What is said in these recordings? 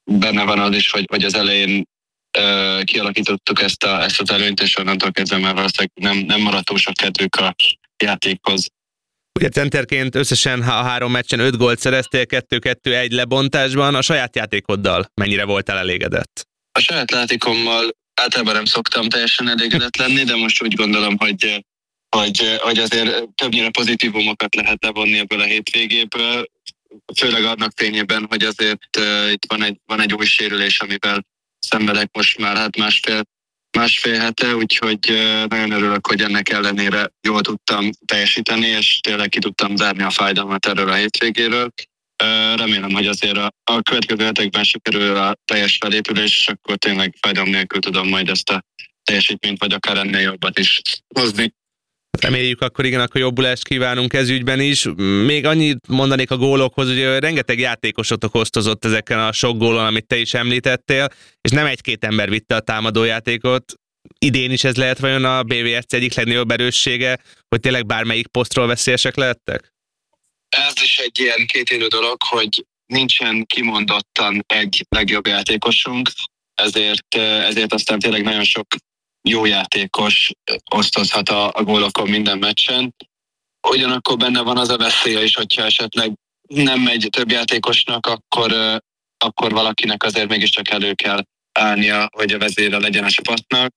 benne van az is, hogy az elején kialakítottuk ezt az előnyt, és onnantól kezdve már valószínűleg nem maradt túl sok kedvük a játékhoz. Ugye centerként összesen a 3 meccsen 5 gólt szereztél, 2-2-1 lebontásban. A saját játékoddal mennyire voltál elégedett? A saját játékommal általában nem szoktam teljesen elégedett lenni, de most úgy gondolom, hogy azért többnyire pozitívumokat lehet levonni ebből a hétvégéből, főleg annak fényében, hogy azért itt van egy új sérülés, amivel szenvedek most már másfél hete, úgyhogy nagyon örülök, hogy ennek ellenére jól tudtam teljesíteni, és tényleg ki tudtam zárni a fájdalmat erről a hétvégéről. Remélem, hogy azért a következő hetekben sikerül a teljes felépülés, és akkor tényleg fájdalom nélkül tudom majd ezt a teljesítményt, vagy akár ennél jobbat is hozni. Reméljük, akkor jobbulást kívánunk ez ügyben is. Még annyit mondanék a gólokhoz, hogy rengeteg játékosotok osztozott ezeken a sok gólon, amit te is említettél, és nem egy-két ember vitte a támadójátékot. Idén is ez lehet vajon a BVSC egyik legnagyobb erőssége, hogy tényleg bármelyik posztról veszélyesek lehettek? Ez is egy ilyen kétélű dolog, hogy nincsen kimondottan egy legjobb játékosunk, ezért aztán tényleg nagyon sok jó játékos osztozhat a gólokon minden meccsen. Ugyanakkor benne van az a veszélye is, hogyha esetleg nem megy több játékosnak, akkor valakinek azért mégiscsak elő kell állnia, hogy a vezére legyen a csapatnak.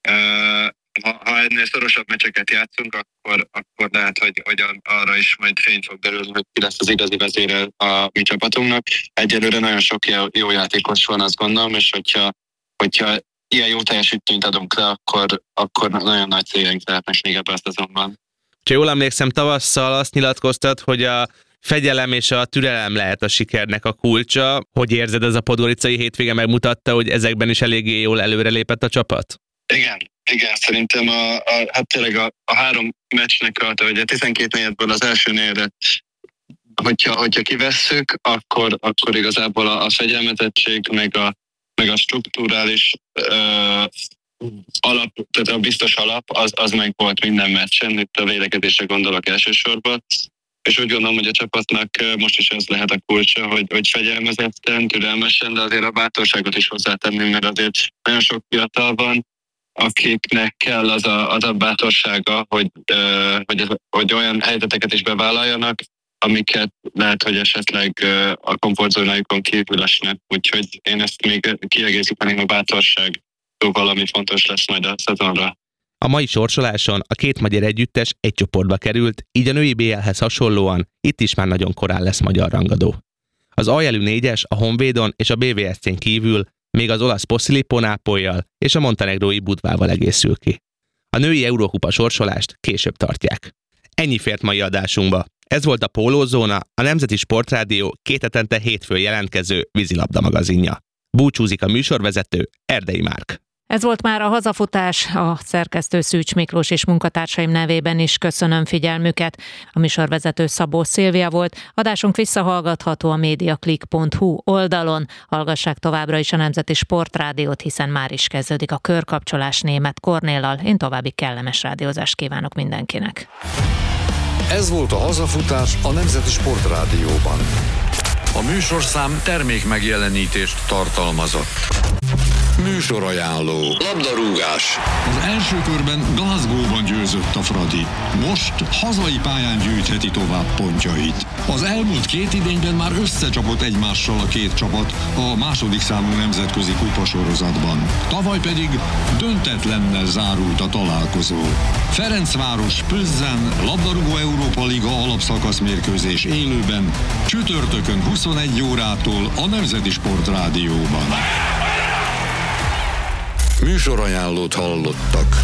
Ha ennél szorosabb meccseket játszunk, akkor lehet, hogy arra is majd fény fog derülni, hogy ki lesz az igazi vezére a mi csapatunknak. Egyelőre nagyon sok jó játékos van, azt gondolom, és hogyha ilyen jó teljesítményt adunk le, akkor nagyon nagy céljaink lehetnek még ebben a szezonban. Ha jól emlékszem, tavasszal azt nyilatkoztat, hogy a fegyelem és a türelem lehet a sikernek a kulcsa. Hogy érzed, ez a podgoricai hétvége megmutatta, hogy ezekben is eléggé jól előrelépett a csapat? Igen, szerintem hát tényleg a 3 meccsnek vagy a 12 negyedből az első negyed, hogyha kivesszük, akkor igazából a fegyelmezettség, meg a strukturális alap, tehát a biztos alap, az meg volt minden meccsen, itt a védekezésre gondolok elsősorban, és úgy gondolom, hogy a csapatnak most is ez lehet a kulcsa, hogy fegyelmezetten, türelmesen, de azért a bátorságot is hozzátenni, mert azért nagyon sok fiatal van, akiknek kell az a bátorsága, hogy olyan helyzeteket is bevállaljanak, amiket lehet, hogy esetleg a komfortzónájukon kívül esnek. Úgyhogy én ezt még kiegészíteném a bátorság. Valami fontos lesz majd a szezonra. A mai sorsoláson a 2 magyar együttes egy csoportba került, így a női BL-hez hasonlóan itt is már nagyon korán lesz magyar rangadó. Az aljelű 4-es a Honvédon és a BVSC-n kívül még az olasz Posillipo Nápolyjal és a montenegrói Budvával egészül ki. A női Eurókupa sorsolást később tartják. Ennyi fért mai adásunkba. Ez volt a Pólózóna, a Nemzeti Sportrádió 2 hetente hétfőn jelentkező vízilabda magazinja. Búcsúzik a műsorvezető, Erdei Márk. Ez volt már a hazafutás, a szerkesztő Szűcs Miklós és munkatársaim nevében is köszönöm figyelmüket. A műsorvezető Szabó Szilvia volt, adásunk visszahallgatható a mediaclick.hu oldalon. Hallgassák továbbra is a Nemzeti Sportrádiót, hiszen már is kezdődik a körkapcsolás Németh Kornéllal. Én további kellemes rádiózást kívánok mindenkinek. Ez volt a hazafutás a Nemzeti Sportrádióban. A műsorszám termék megjelenítést tartalmazott. Műsorajánló. Labdarúgás. Az első körben Glasgow-ban győzött a Fradi. Most hazai pályán gyűjtheti tovább pontjait. Az elmúlt 2 idényben már összecsapott egymással a 2 csapat a második számú nemzetközi kupasorozatban. Tavaly pedig döntetlennel zárult a találkozó. Ferencváros Plzen labdarúgó Európa Liga alapszakaszmérkőzés élőben csütörtökön 21 órától a Nemzeti Sportrádióban. Műsorajánlót hallottak.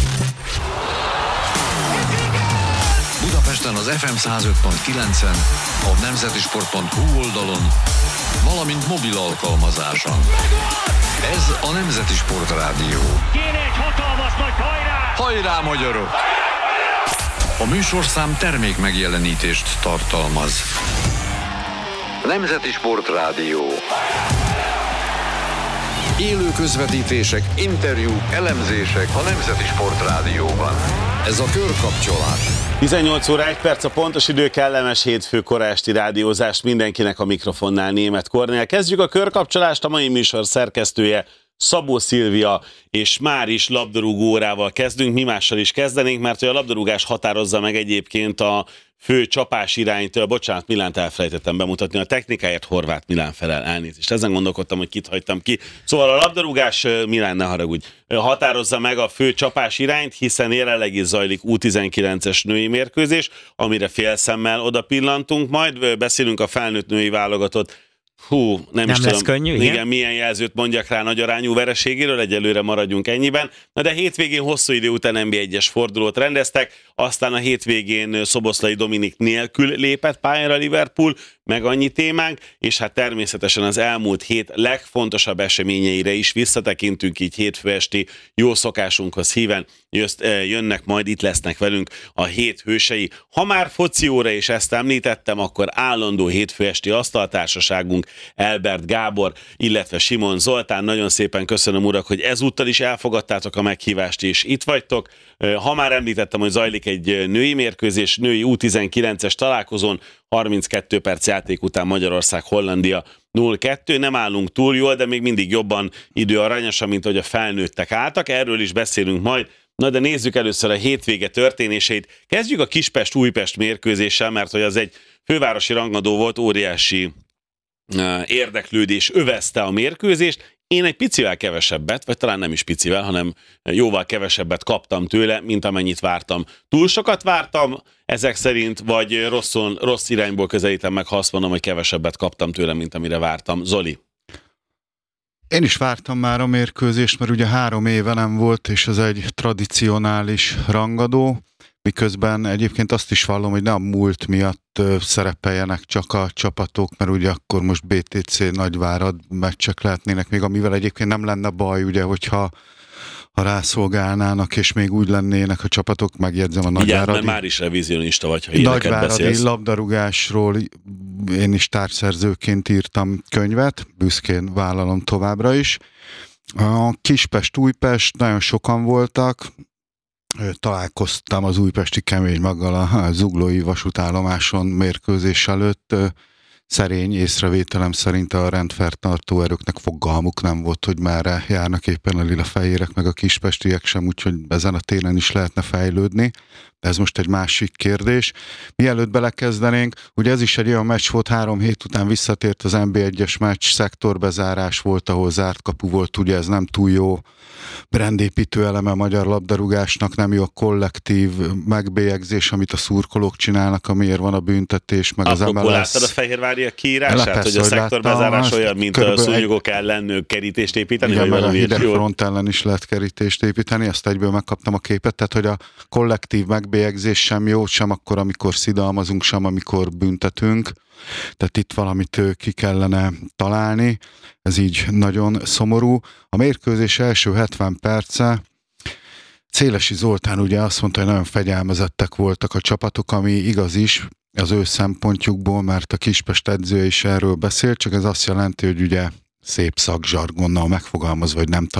Budapesten az FM 105.9-en, a nemzetisport.hu oldalon, valamint mobil alkalmazáson. Ez a Nemzeti Sportrádió. Kéne egy hatalmas nagy hajrá! Hajrá, magyarok! A műsorszám termék megjelenítést tartalmaz. Nemzeti Sportrádió. Élő közvetítések, interjúk, elemzések a Nemzeti Sportrádióban. Ez a körkapcsolás. 18 óra 1 perc a pontos idő, kellemes hétfő kora esti rádiózás mindenkinek a mikrofonnál, Németh Kornél. Kezdjük a körkapcsolást, a mai műsor szerkesztője Szabó Szilvia, és már is labdarúgó órával kezdünk, mi mással is kezdenénk, mert a labdarúgás határozza meg egyébként a fő csapás irányt. Bocsánat, Milánt elfelejtettem bemutatni, a technikáért Horváth Milán felel, elnézést. Ezen gondolkodtam, hogy kit hagytam ki. Szóval a labdarúgás, Milán, ne haragudj, határozza meg a fő csapás irányt, hiszen jelenleg is zajlik U19-es női mérkőzés, amire félszemmel oda pillantunk, majd beszélünk a felnőtt női válogatott. Nem is tudom, könnyű, igen, milyen jelzőt mondjak rá nagy arányú vereségéről, egyelőre maradjunk ennyiben. Na de hétvégén hosszú idő után NB1-es fordulót rendeztek, aztán a hétvégén Szoboszlai Dominik nélkül lépett pályára Liverpool, meg annyi témánk, és hát természetesen az elmúlt hét legfontosabb eseményeire is visszatekintünk, így hétfő esti jó szokásunkhoz híven jönnek, majd itt lesznek velünk a hét hősei. Ha már foci óra és ezt említettem, akkor állandó hétfő esti asztaltársaságunk Elbert Gábor, illetve Simon Zoltán. Nagyon szépen köszönöm, urak, hogy ezúttal is elfogadtátok a meghívást, és itt vagytok. Ha már említettem, hogy zajlik egy női mérkőzés, női U19-es találkozón, 32 perc játék után Magyarország-Hollandia 0-2. Nem állunk túl jól, de még mindig jobban időaranyosan, mint hogy a felnőttek álltak. Erről is beszélünk majd. Na de nézzük először a hétvége történéseit. Kezdjük a Kispest-Újpest mérkőzéssel, mert hogy az egy fővárosi rangadó volt, óriási érdeklődés övezte a mérkőzést. Én egy picivel kevesebbet, vagy talán nem is picivel, hanem jóval kevesebbet kaptam tőle, mint amennyit vártam. Túl sokat vártam ezek szerint, vagy rossz irányból közelítem meg, ha azt mondom, hogy kevesebbet kaptam tőle, mint amire vártam. Zoli? Én is vártam már a mérkőzést, mert ugye 3 éve nem volt, és ez egy tradicionális rangadó, miközben egyébként azt is vallom, hogy ne a múlt miatt szerepeljenek csak a csapatok, mert ugye akkor most BTC Nagyvárad meccsek lehetnének még, amivel egyébként nem lenne baj, ugye, hogyha rászolgálnának, és még úgy lennének a csapatok, megjegyzem a Nagyváradi. Igen, már is revizionista vagy, ha ilyeneket beszélsz. Nagyváradi labdarúgásról én is társszerzőként írtam könyvet, büszkén vállalom továbbra is. A Kispest-Újpest, nagyon sokan voltak, találkoztam az újpesti Keménymaggal a zuglói vasútállomáson mérkőzés előtt. Szerény észrevételem szerint a rendfenntartó erőknek fogalmuk nem volt, hogy merre járnak éppen a lila-fehérek, meg a kispestiek sem, úgyhogy ezen a télen is lehetne fejlődni. De ez most egy másik kérdés. Mielőtt belekezdenénk, ugye ez is egy olyan meccs volt, 3 hét után visszatért az NB1-es meccs, szektorbezárás volt, ahol zárt kapu volt, ugye ez nem túl jó brandépítő eleme a magyar labdarúgásnak, nem jó a kollektív megbélyegzés, amit a szurkolók csinálnak, amiért van a büntetés, meg az MLS. Akkor láttad a fehérváriak kiírását, hogy a szektorbezárás olyan, mint a szúnyogok ellen kerítést építeni? Igen, meg a hidegfront ellen is lehet kerítést építeni, azt egyből megkaptam a képet, tehát hogy a kollektív megbélyegzés sem jó, sem akkor, amikor szidalmazunk, sem amikor büntetünk. Tehát itt valamit ki kellene találni, ez így nagyon szomorú. A mérkőzés első 70 perce Szélesi Zoltán ugye azt mondta, hogy nagyon fegyelmezettek voltak a csapatok, ami igaz is az ő szempontjukból, mert a Kispest edzője is erről beszélt, csak ez azt jelenti, hogy ugye szép szakzsargonnal megfogalmazva, hogy nem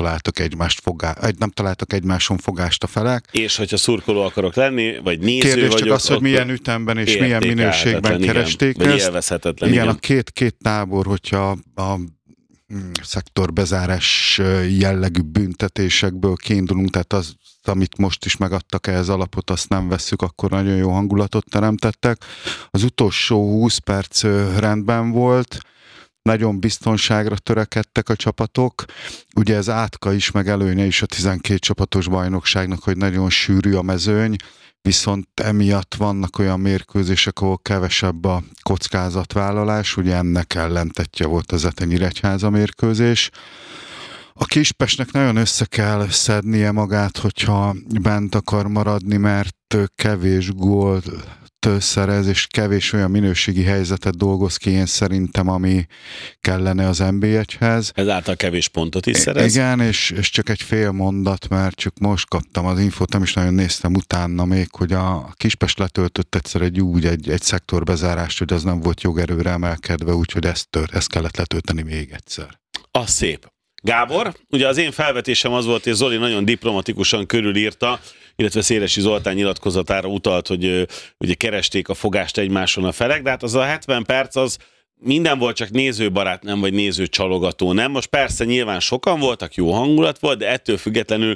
találtak egymáson fogást a felek. És hogyha szurkoló akarok lenni, vagy néző kérdés vagyok, csak az, hogy milyen ütemben és milyen minőségben keresték igen, ezt. Vagy élvezhetetlen. Igen, a két tábor, hogyha a szektorbezárás jellegű büntetésekből kiindulunk, tehát az, amit most is megadtak ehhez alapot, azt nem vesszük, akkor nagyon jó hangulatot teremtettek. Az utolsó 20 perc rendben volt, nagyon biztonságra törekedtek a csapatok. Ugye ez átka is, meg előnye is a 12 csapatos bajnokságnak, hogy nagyon sűrű a mezőny, viszont emiatt vannak olyan mérkőzések, ahol kevesebb a kockázatvállalás, ugye ennek ellentetje volt az Etenyiregyháza mérkőzés. A Kispestnek nagyon össze kell szednie magát, hogyha bent akar maradni, mert kevés gólt szerez, és kevés olyan minőségi helyzetet dolgoz ki, én szerintem, ami kellene az NB1-hez. Ezáltal kevés pontot is szerez. Igen, és csak egy fél mondat, mert csak most kaptam az infót, nem is nagyon néztem utána még, hogy a Kispest letöltött egyszer egy szektorbezárást, hogy az nem volt jogerőre emelkedve, úgyhogy ezt kellett letölteni még egyszer. Az szép. Gábor, ugye az én felvetésem az volt, és Zoli nagyon diplomatikusan körülírta, illetve Szélesi Zoltán nyilatkozatára utalt, hogy ugye keresték a fogást egymáson a felek, de hát az a 70 perc az minden volt, csak nézőbarát nem, vagy nézőcsalogató nem. Most persze nyilván sokan voltak, jó hangulat volt, de ettől függetlenül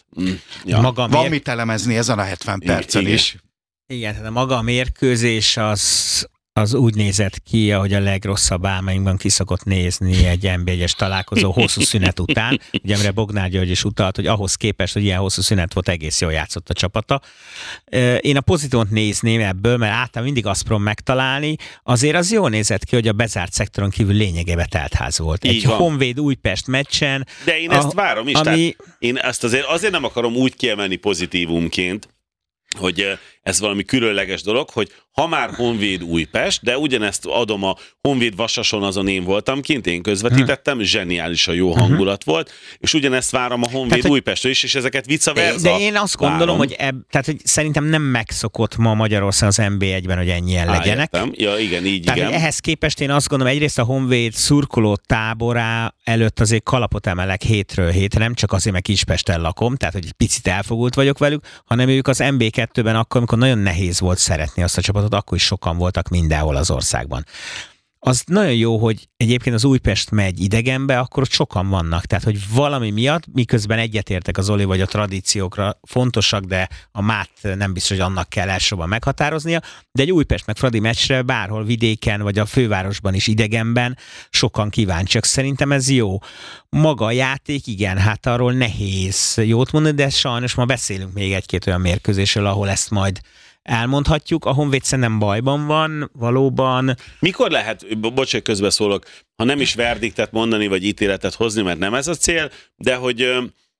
van mit elemezni ezen a 70 percen is. Igen, tehát maga a mérkőzés az úgy nézett ki, ahogy a legrosszabb álmainkban ki szokott nézni egy NB1-es találkozó hosszú szünet után. Ugye, amire Bognár György is utalt, hogy ahhoz képest, hogy ilyen hosszú szünet volt, egész jól játszott a csapata. Én a pozitívot nézném ebből, mert általában mindig azt próbálom megtalálni. Azért az jól nézett ki, hogy a bezárt szektoron kívül lényegében teltház volt. Egy Honvéd Újpest meccsen. De én ezt várom is. Tehát én ezt azért nem akarom úgy kiemelni pozitívumként, hogy ez valami különleges dolog, hogy ha már Honvéd Újpest, de ugyanezt adom a Honvéd Vasason, azon én voltam kint, én közvetítettem, zseniálisan jó hangulat volt, és ugyanezt várom a Honvéd Újpestről is, és ezeket vice versa. De én azt gondolom, hogy szerintem nem megszokott ma Magyarországon az NB1-ben, hogy ennyien legyenek. Értem. Ja, igen, így tehát, igen. Ehhez képest én azt gondolom, egyrészt a Honvéd szurkoló táborá előtt azért kalapot emelek hétről hétre, nem csak azért, mert Kispesten lakom, tehát hogy picit elfogult vagyok velük, hanem ők az NB2-ben akkor, amikor nagyon nehéz volt szeretni azt a csapatot, akkor is sokan voltak mindenhol az országban. Az nagyon jó, hogy egyébként az Újpest megy idegenbe, akkor ott sokan vannak. Tehát, hogy valami miatt, miközben egyetértek az Oli, vagy a tradíciókra fontosak, de a mát nem biztos, hogy annak kell elsősorban meghatároznia, de egy Újpest meg Fradi meccsre bárhol vidéken, vagy a fővárosban is idegenben sokan kíváncsiak. Szerintem ez jó. Maga a játék, igen, hát arról nehéz jót mondani, de sajnos ma beszélünk még egy-két olyan mérkőzésről, ahol ezt majd elmondhatjuk. A Honvéd szerintem bajban van, valóban. Mikor lehet, bocs, hogy közbeszólok, ha nem is verdiktet mondani, vagy ítéletet hozni, mert nem ez a cél, de hogy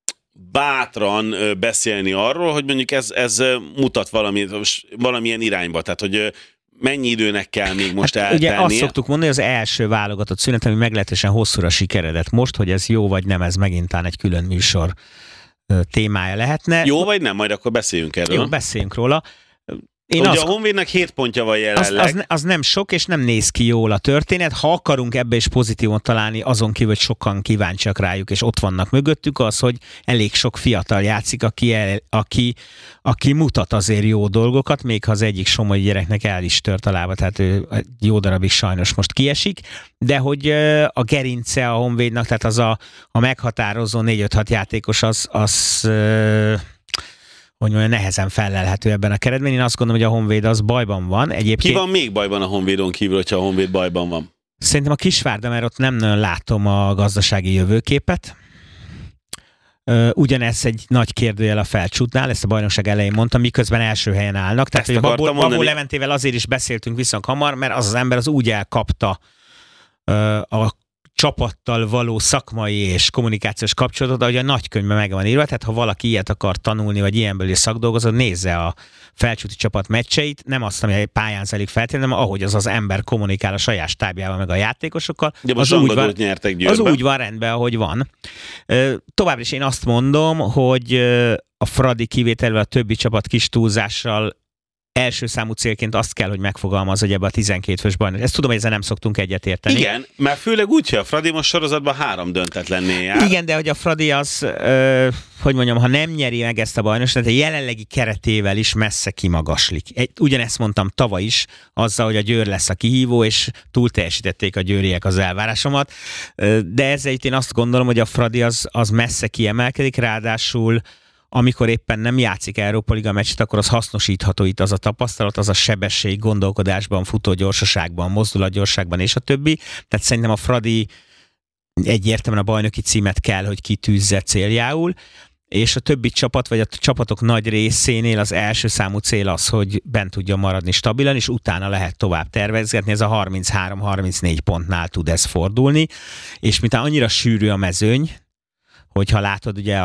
bátran beszélni arról, hogy mondjuk ez mutat valamilyen irányba, tehát hogy mennyi időnek kell még most eltennie? Ugye azt szoktuk mondani, hogy az első válogatott szünet, ami meglehetősen hosszúra sikeredett. Most, hogy ez jó vagy nem, ez megint egy külön műsor témája lehetne. Jó vagy nem? Majd akkor beszéljünk erről. Jó, beszéljünk róla. Ugye a Honvédnek 7 pontja van jelenleg. Az nem sok, és nem néz ki jól a történet. Ha akarunk ebbe is pozitívot találni, azon kívül, hogy sokan kíváncsiak rájuk, és ott vannak mögöttük, az, hogy elég sok fiatal játszik, aki mutat azért jó dolgokat, még ha az egyik somogyi gyereknek el is tört a lába, tehát ő jó darabig sajnos most kiesik, de hogy a gerince a Honvédnak, tehát az a meghatározó 4-5-6 játékos, az hogy mondjam, nehezen felelhető ebben a keretben. Én azt gondolom, hogy a Honvéd az bajban van. Egyébként... Ki van még bajban a Honvédon kívül, hogyha a Honvéd bajban van? Szerintem a Kisvárda, mert ott nem nagyon látom a gazdasági jövőképet. Ugyanez egy nagy kérdőjel a Felcsútnál, ezt a bajnokság elején mondtam, miközben első helyen állnak. Tehát, hogy Babó Leventével azért is beszéltünk viszont hamar, mert az ember az úgy elkapta a csapattal való szakmai és kommunikációs kapcsolatot, ahogy a nagykönyvben meg van írva, tehát ha valaki ilyet akar tanulni, vagy ilyenből is szakdolgozó, nézze a Felcsúti csapat meccseit, nem azt, ami pályán zajlik feltétlenül, hanem ahogy az az ember kommunikál a saját stábjával, meg a játékosokkal. De most nyertek Győrbe. Az úgy van rendben, ahogy van. Továbbra is én azt mondom, hogy a Fradi kivételvel a többi csapat kis túlzással első számú célként azt kell, hogy megfogalmaz, hogy ebbe a 12 fős bajnok. Ezt tudom, hogy ezzel nem szoktunk egyetérteni. Igen, mert főleg úgy, hogy a Fradi most sorozatban 3 döntetlennél jár. Igen, de hogy a Fradi az, hogy mondjam, ha nem nyeri meg ezt a bajnokságot, a jelenlegi keretével is messze kimagaslik. Ugyanezt mondtam tavaly is, azzal, hogy a Győr lesz a kihívó, és túl teljesítették a győriek az elvárásomat. De ezzel én azt gondolom, hogy a Fradi az messze kiemelkedik, ráadásul amikor éppen nem játszik Európa Liga meccset, akkor az hasznosítható itt az a tapasztalat, az a sebesség, gondolkodásban, futógyorsaságban, mozdulatgyorságban és a többi. Tehát szerintem a Fradi egyértelműen a bajnoki címet kell, hogy kitűzze céljául, és a többi csapat, vagy a csapatok nagy részénél az első számú cél az, hogy bent tudjon maradni stabilan, és utána lehet tovább tervezgetni. Ez a 33-34 pontnál tud ez fordulni, és miután annyira sűrű a mezőny, hogyha látod, ugye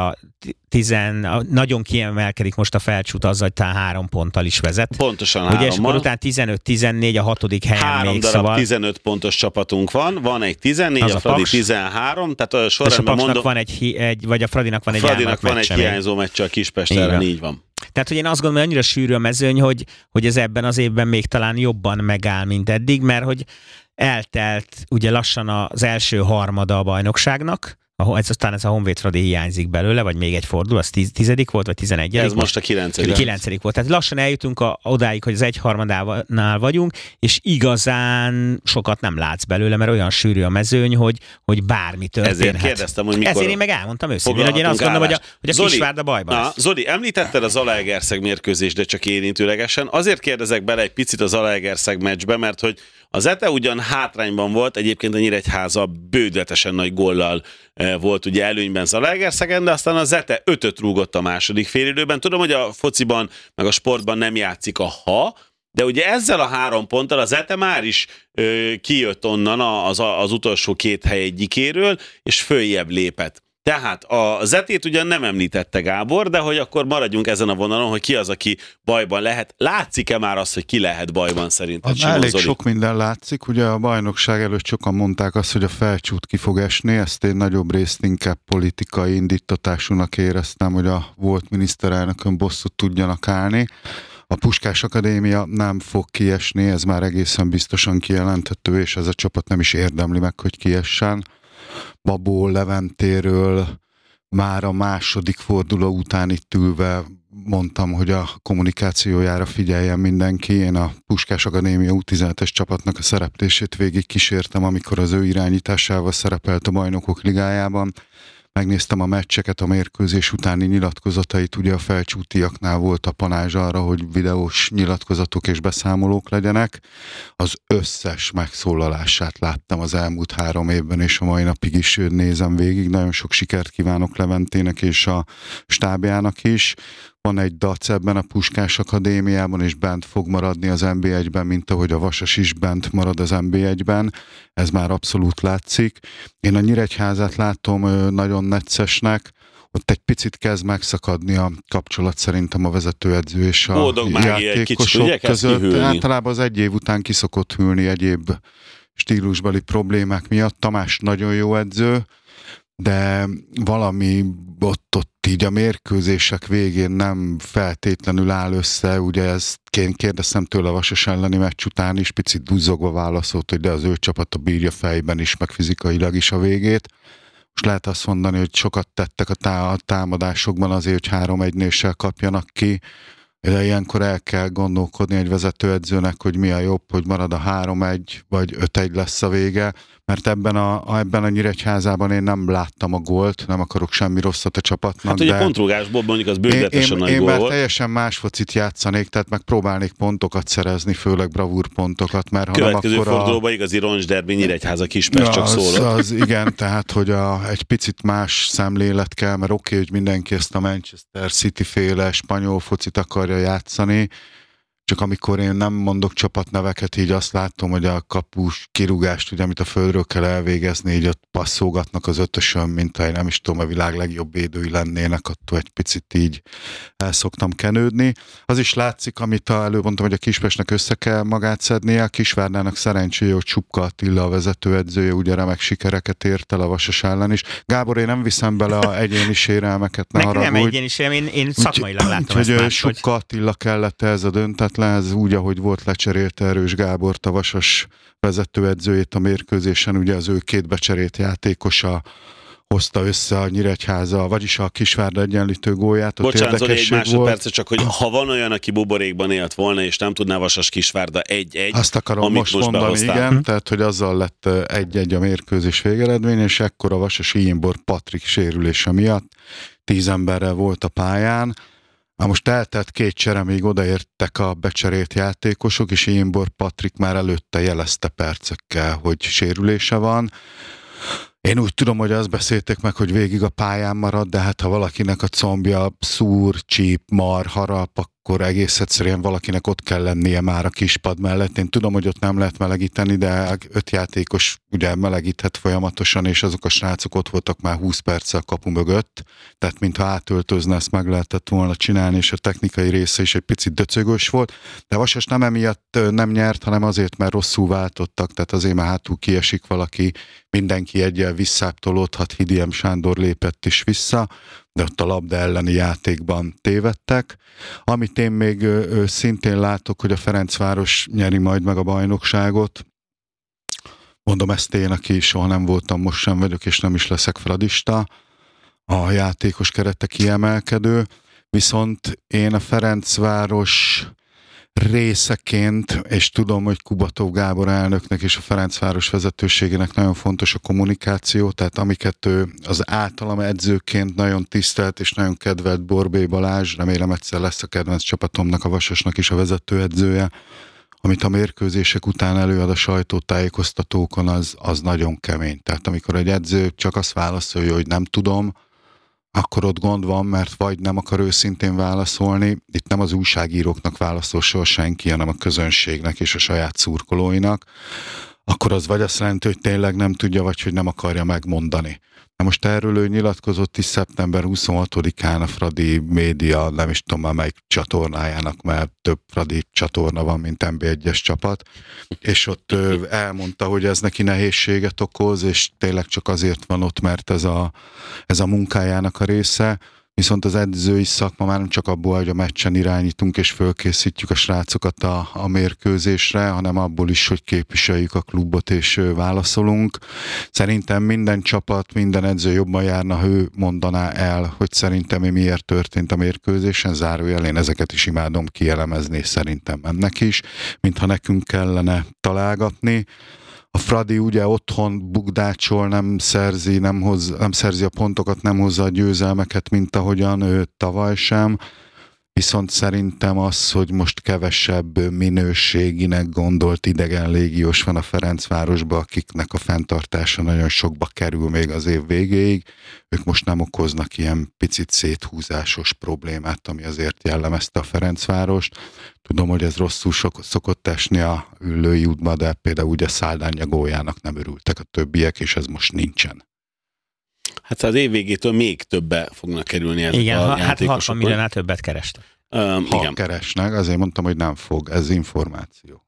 nagyon kiemelkedik most a Felcsút azzal, hogy talán 3 ponttal is vezet. Pontosan 3-mal. Ugye, és akkor utána 15-14 a 6. helyen 3 még, darab szóval 15 pontos csapatunk van egy 14, a Fradi 13, tehát a sorrendben mondom... van vagy a Fradinak van egy Fradinak van egy hiányzó meccse a Kispest-ellen, így van. Tehát, hogy én azt gondolom, hogy annyira sűrű a mezőny, hogy ez ebben az évben még talán jobban megáll, mint eddig, mert hogy eltelt ugye lassan az első harmada a bajnokságnak, ez a Honvéd Fradi hiányzik belőle, vagy még egy forduló, az 10. volt, vagy 11. Ez most a 9. 9. volt. Tehát lassan eljutunk odáig, hogy az 1/3-nál vagyunk, és igazán sokat nem látsz belőle, mert olyan sűrű a mezőny, hogy bármi történhet. Ezért kérdeztem, hogy mikor... Ezért én meg elmondtam őszintén, hogy én azt gondolom, hogy a Kisvárda bajban lesz. Zoli, említetted az Zalaegerszeg mérkőzést, de csak érintőlegesen. Azért kérdezek bele egy picit a Zalaegerszeg meccsbe, mert hogy az ETE ugyan hátrányban volt, egyébként a Nyíregyháza bődületesen nagy góllal volt ugye előnyben Zalaegerszegen, de aztán az ETE 5-öt rúgott a második félidőben. Tudom, hogy a fociban, meg a sportban nem játszik a ha, de ugye ezzel a 3 ponttal az ETE már is kijött onnan az utolsó 2 hely egyikéről, és följebb lépett. Tehát a Zetét ugyan nem említette Gábor, de hogy akkor maradjunk ezen a vonalon, hogy ki az, aki bajban lehet. Látszik-e már az, hogy ki lehet bajban szerinted? Elég sok minden látszik. Ugye a bajnokság előtt sokan mondták azt, hogy a Felcsút ki fog esni. Ezt én nagyobb részt inkább politikai indítatásúnak éreztem, hogy a volt miniszterelnökön bosszút tudjanak állni. A Puskás Akadémia nem fog kiesni, ez már egészen biztosan kijelenthető, és ez a csapat nem is érdemli meg, hogy kiessen. Babó Leventéről már a második forduló után itt ülve mondtam, hogy a kommunikációjára figyeljen mindenki. Én a Puskás Akadémia U17-es csapatnak a szereplését végig kísértem, amikor az ő irányításával szerepelt a Bajnokok Ligájában. Megnéztem a meccseket, a mérkőzés utáni nyilatkozatait, ugye a felcsútiaknál volt a panázs arra, hogy videós nyilatkozatok és beszámolók legyenek. Az összes megszólalását láttam az elmúlt 3 évben, és a mai napig is nézem végig. Nagyon sok sikert kívánok Leventének és a stábjának is. Van egy dac ebben a Puskás Akadémiában, és bent fog maradni az NB1-ben, mint ahogy a Vasas is bent marad az NB1-ben. Ez már abszolút látszik. Én a Nyíregyházát látom nagyon neccesnek, ott egy picit kezd megszakadni a kapcsolat szerintem a vezetőedző és a játékosok között. Általában az 1 év után kiszokott hűlni egyéb stílusbeli problémák miatt. Tamás nagyon jó edző, de valami ott így a mérkőzések végén nem feltétlenül áll össze, ugye ezt kérdeztem tőle a Vasas elleni meccs után is, picit duzzogva válaszolt, hogy de az ő csapata bírja fejben is, meg fizikailag is a végét. Most lehet azt mondani, hogy sokat tettek a támadásokban azért, hogy 3-1-néssel kapjanak ki, de ilyenkor el kell gondolkodni egy vezetőedzőnek, hogy mi a jobb, hogy marad a 3-1, vagy 5-1 lesz a vége, mert ebben a Nyíregyházában én nem láttam a gólt, nem akarok semmi rosszat a csapatnak. Hát ugye pontrugásból mondjuk az bődletesen nagy gól volt. Én teljesen más focit játszanék, tehát megpróbálnék pontokat szerezni, főleg bravúrpontokat, mert ha következő nem akkor fordulóban igazi roncsderbi Nyíregyháza Kispest csak szólott. Az igen, tehát hogy egy picit más szemlélet kell, mert oké, hogy mindenki ezt a Manchester City-féle spanyol focit akarja játszani, csak amikor én nem mondok csapatneveket, így azt látom, hogy a kapus kirúgást, ugye, amit a földről kell elvégezni, így ott passzolgatnak az 5-ösön, mint ha én nem is tudom, a világ legjobb védői lennének, attól egy picit így el szoktam kenődni. Az is látszik, amit előbb mondtam, hogy a Kispestnek össze kell magát szednie, a Kisvárdának szerencséje, hogy Csupka Attila a vezetőedzője, ugye remek sikereket ért el a Vasas ellen is. Gábor, én nem viszem bele a egyéni sérelmeket, ne haragudj. Nem egyéni sérelem, én szakmailag látom ezt máshogy. Csupka Attila kellett ez a döntetlen, ez úgy, ahogy volt, lecserélte Erős Gábort, a Vasas vezetőedzőjét a mérkőzésen, ugye az ő 2 becserélt játékosa hozta össze a Nyíregyháza, vagyis a Kisvárda egyenlítő gólját. Bocsánat, Zoli, egy másodperc, csak hogy ha van olyan, aki buborékban élt volna, és nem tudná Vasas Kisvárda 1-1, azt akarom most mondani, behoztál. Igen, tehát hogy azzal lett 1-1 a mérkőzés végeredmény, és ekkor a Vasas Imbor Patrik sérülése miatt 10 emberrel volt a pályán. Most eltelt 2 csere, még odaértek a becserélt játékosok, és Imbor Patrik már előtte jelezte percekkel, hogy sérülése van. Én úgy tudom, hogy azt beszélték meg, hogy végig a pályán marad, de hát ha valakinek a combja szúr, csíp, mar, harap, akkor egész egyszerűen valakinek ott kell lennie már a kispad mellett. Én tudom, hogy ott nem lehet melegíteni, de 5 játékos ugye melegíthet folyamatosan, és azok a srácok ott voltak már 20 perccel kapu mögött, tehát mintha átöltözne, ezt meg lehetett volna csinálni, és a technikai része is egy picit döcögös volt. De Vasas nem emiatt nem nyert, hanem azért, mert rosszul váltottak, tehát azért már hátul kiesik valaki, mindenki egyel visszább tolódhat, Hidiem Sándor lépett is vissza, de ott a labda elleni játékban tévedtek. Amit én még szintén látok, hogy a Ferencváros nyeri majd meg a bajnokságot, mondom ezt én, aki soha nem voltam, most sem vagyok, és nem is leszek fradista, a játékos kerete kiemelkedő, viszont én a Ferencváros részeként, és tudom, hogy Kubatov Gábor elnöknek és a Ferencváros vezetőségének nagyon fontos a kommunikáció, tehát amiket ő az általam edzőként nagyon tisztelt és nagyon kedvelt Borbély Balázs, remélem egyszer lesz a kedvenc csapatomnak, a Vasasnak is a vezetőedzője, amit a mérkőzések után előad a sajtótájékoztatókon, az nagyon kemény. Tehát amikor egy edző csak azt válaszolja, hogy nem tudom, akkor ott gond van, mert vagy nem akar őszintén válaszolni, itt nem az újságíróknak válaszol soha senki, hanem a közönségnek és a saját szurkolóinak, akkor az vagy azt jelenti, hogy tényleg nem tudja, vagy hogy nem akarja megmondani. Na most erről ő nyilatkozott is szeptember 26-án a Fradi média, nem is tudom már melyik csatornájának, mert több Fradi csatorna van, mint NB1-es csapat, és ott elmondta, hogy ez neki nehézséget okoz, és tényleg csak azért van ott, mert ez a munkájának a része, viszont az edzői szakma már nem csak abból, hogy a meccsen irányítunk és fölkészítjük a srácokat a mérkőzésre, hanem abból is, hogy képviseljük a klubot és válaszolunk. Szerintem minden csapat, minden edző jobban járna, ha ő mondaná el, hogy szerintem miért történt a mérkőzésen, zárójel, én ezeket is imádom kielemezni, szerintem ennek is, mintha nekünk kellene találgatni. A Fradi ugye otthon bukdácsol, nem szerzi a pontokat, nem hozza a győzelmeket, mint ahogyan ő tavaly sem. Viszont szerintem az, hogy most kevesebb minőséginek gondolt idegen légiós van a Ferencvárosban, akiknek a fenntartása nagyon sokba kerül még az év végéig, ők most nem okoznak ilyen picit széthúzásos problémát, ami azért jellemezte a Ferencvárost. Tudom, hogy ez rosszul szokott esni a Üllői útba, de például ugye Száldánya góljának nem örültek a többiek, és ez most nincsen. Hát az év végétől még többe fognak kerülni ezek igen, a játékosok. Hát 60 milliónál többet kerestek. Igen. Keresnek, azért mondtam, hogy nem fog, ez információ.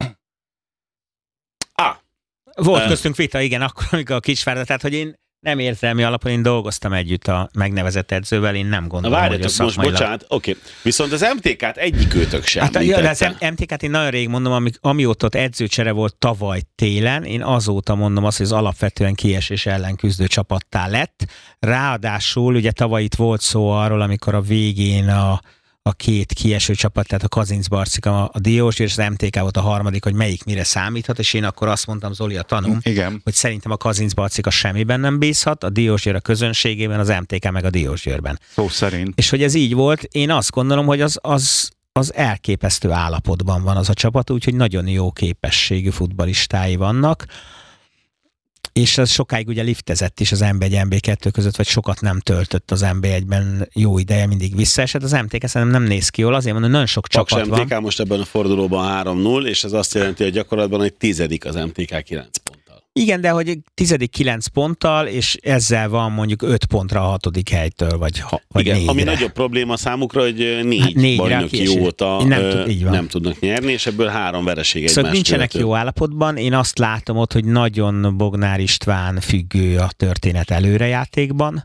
Volt köztünk vita, igen, akkor, amikor a Kisvárda, tehát hogy én nem érzelmi alapon, én dolgoztam együtt a megnevezett edzővel, én nem gondolom, hogy a szakmailag... most, bocsánat, oké. Viszont az MTK-t egyikőtök sem hát, az MTK-t én nagyon rég mondom, amióta ott edzőcsere volt tavaly télen, én azóta mondom azt, hogy az alapvetően kiesés ellen küzdő csapattá lett. Ráadásul ugye tavaly itt volt szó arról, amikor a végén a két kieső csapat, tehát a Kazincbarcika, a Diósgyőr és az MTK volt a harmadik, hogy melyik mire számíthat, és én akkor azt mondtam, Zoli a tanúm, igen, hogy szerintem a Kazincbarcika semmiben nem bízhat, a Diósgyőr a közönségében, az MTK meg a Diósgyőrben. Szó szerint. És hogy ez így volt, én azt gondolom, hogy az elképesztő állapotban van az a csapat, úgyhogy nagyon jó képességű futballistái vannak, és ez sokáig ugye liftezett is az MB1, MB2 között, vagy sokat nem töltött az MB1-ben jó ideje, mindig visszaesett. Az MTK szerintem nem néz ki jól, azért mondom, hogy nagyon sok csapat van. MTK most ebben a fordulóban 3-0, és ez azt jelenti, hogy gyakorlatban egy 10. az MTK 9 ponttal. Igen, de hogy 10. 9 ponttal, és ezzel van mondjuk 5 pontra a 6. helytől, vagy igen, 4-re. Ami nagyobb probléma számukra, hogy 4 bajnoki óta nem tudnak nyerni, és ebből 3 vereség egymást szóval nincsenek követő. jó állapotban. Én azt látom ott, hogy nagyon Bognár István függő a történet előrejátékban,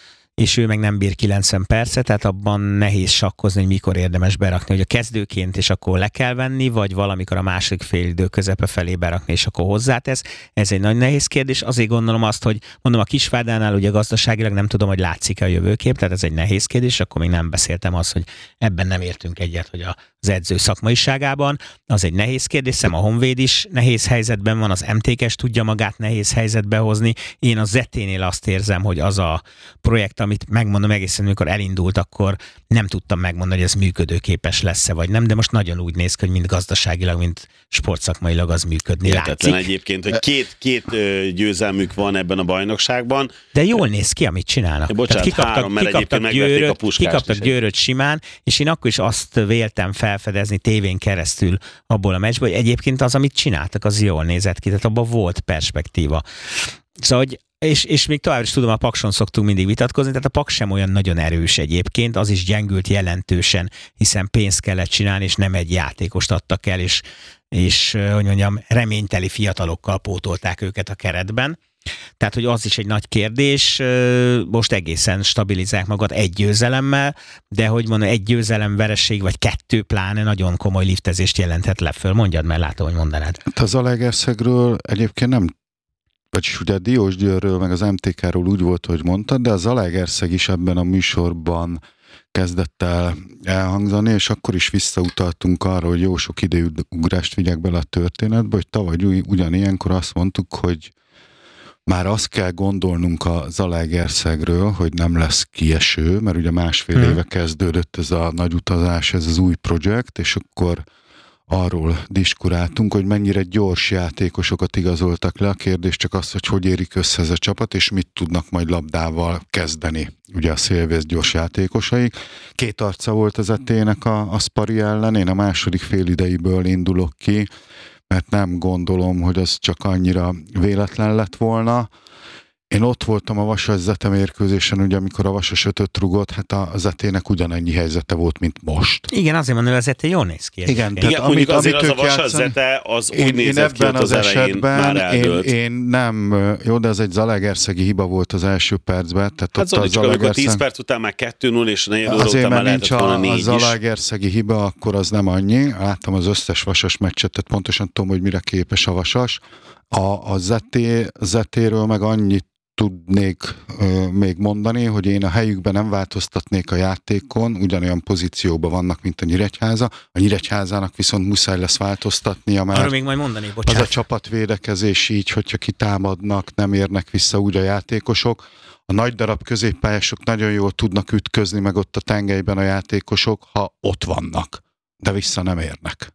és ő meg nem bír 90 percet, tehát abban nehéz sakkozni, hogy mikor érdemes berakni, hogy a kezdőként, és akkor le kell venni, vagy valamikor a második félidő közepe felé berakni, és akkor hozzátesz. Ez egy nagy nehéz kérdés. Azért gondolom azt, hogy mondom, a Kisvárdánál ugye gazdaságilag nem tudom, hogy látszik-e a jövőkép, tehát ez egy nehéz kérdés, akkor még nem beszéltem azt, hogy ebben nem értünk egyet, hogy az edző szakmaiságában. Az egy nehéz kérdés, a Honvéd is nehéz helyzetben van, az MTK-s tudja magát nehéz helyzetbe hozni. Én a Zeténél azt érzem, hogy az a projekt, amit megmondom egészen, amikor elindult, akkor nem tudtam megmondani, hogy ez működőképes lesz-e vagy nem, de most nagyon úgy néz ki, hogy mind gazdaságilag, mind sportszakmailag az működni Értetlen látszik. egyébként, hogy két győzelmük van ebben a bajnokságban. De jól néz ki, amit csinálnak. Bocsánat, 3, mert egyébként megvették a Puskást. Kikaptak Győröt simán, és én akkor is azt véltem felfedezni tévén keresztül abból a meccsből, hogy egyébként az, amit csináltak, az jól nézett ki, tehát abban volt perspektíva. Szóval, és még tovább is tudom, a Pakson szoktunk mindig vitatkozni, tehát a Paks sem olyan nagyon erős egyébként, az is gyengült jelentősen, hiszen pénzt kellett csinálni, és nem egy játékost adtak el, és hogy mondjam, reményteli fiatalokkal pótolták őket a keretben. Tehát, hogy az is egy nagy kérdés, most egészen stabilizálják magad egy győzelemmel, de hogy mondom, egy győzelem vereség, vagy 2 pláne nagyon komoly liftezést jelenthet le föl. Mondjad, mert látom, hogy mondanád. Hát az Zalaegerszegről egyébként nem vagyis ugye a Diósgyőrről meg az MTK-ról úgy volt, hogy mondtad, de a Zalaegerszeg is ebben a műsorban kezdett el elhangzani, és akkor is visszautaltunk arra, hogy jó sok időugrást vigyek bele a történetbe, hogy tavaly ugyanilyenkor azt mondtuk, hogy már azt kell gondolnunk a Zalaegerszegről, hogy nem lesz kieső, mert ugye másfél éve kezdődött ez a nagy utazás, ez az új projekt, és akkor arról diskuráltunk, hogy mennyire gyors játékosokat igazoltak le. A kérdés csak az, hogy érik össze ez a csapat, és mit tudnak majd labdával kezdeni. Ugye a Szélvész gyors játékosai. Két arca volt az etének a Szpari ellen, én a második félideiből indulok ki, mert nem gondolom, hogy az csak annyira véletlen lett volna. Én ott voltam a Vasas-Zete mérkőzésen, ugye amikor a Vasas 5-öt rugott, hát a Zetének ugyanennyi helyzete volt, mint most. Igen, azért mondom, hogy a Zete jól néz ki. Igen, mondjuk azért az a Vasas-Zete az úgy nézett ki, hogy az elején már eldőlt. Én nem, jó, de ez egy zalaegerszegi hiba volt az első percben. Tehát hát Zoli, csak amikor 10 perc után már 2-0, és 4 óra után már lehetett volna 4 is. A zalaegerszegi hiba, akkor az nem annyi. Láttam az összes Vasas meccset, tehát pontosan tudom, hogy mire képes a Vasas. A Zetéről meg annyit tudnék még mondani, hogy én a helyükben nem változtatnék a játékon, ugyanolyan pozícióban vannak, mint a Nyíregyháza. A Nyíregyházának viszont muszáj lesz változtatnia, mert arra még majd mondani, bocsánat. Az a csapatvédekezés így, hogyha kitámadnak, nem érnek vissza úgy a játékosok. A nagy darab középpályások nagyon jól tudnak ütközni, meg ott a tengelyben a játékosok, ha ott vannak, de vissza nem érnek.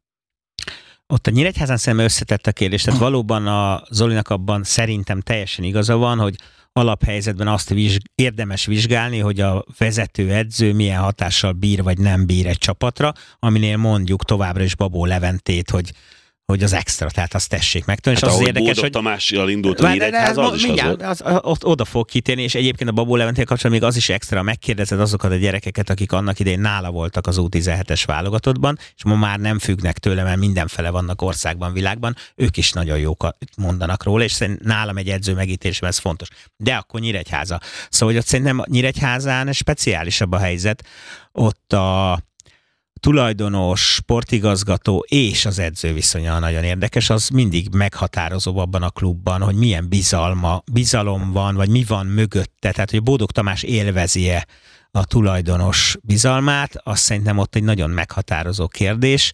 Ott a Nyíregyházán szemben összetett a kérdés, tehát valóban a Zolinak abban szerintem teljesen igaza van, hogy alaphelyzetben azt érdemes vizsgálni, hogy a vezető edző milyen hatással bír vagy nem bír egy csapatra, aminél mondjuk továbbra is Babó Leventét, hogy az extra, tehát azt tessék megtenni. Hát és az érdekes, hogy Tamással indult a Nyíregyháza, az is az volt. Oda fog kitérni, és egyébként a Babó Leventével kapcsolatban még az is extra, megkérdezed azokat a gyerekeket, akik annak idején nála voltak az U17-es válogatottban, és ma már nem függnek tőle, mert mindenfele vannak országban, világban, ők is nagyon jókat mondanak róla, és nálam egy edző megítélésben ez fontos. De akkor Nyíregyháza. Szóval, hogy ott szerintem Nyíregyházán speciálisabb a helyzet, ott a tulajdonos, sportigazgató és az edző viszonya nagyon érdekes, az mindig meghatározó abban a klubban, hogy milyen bizalom van, vagy mi van mögötte, tehát hogy Bódog Tamás élvezi-e a tulajdonos bizalmát, azt szerintem ott egy nagyon meghatározó kérdés.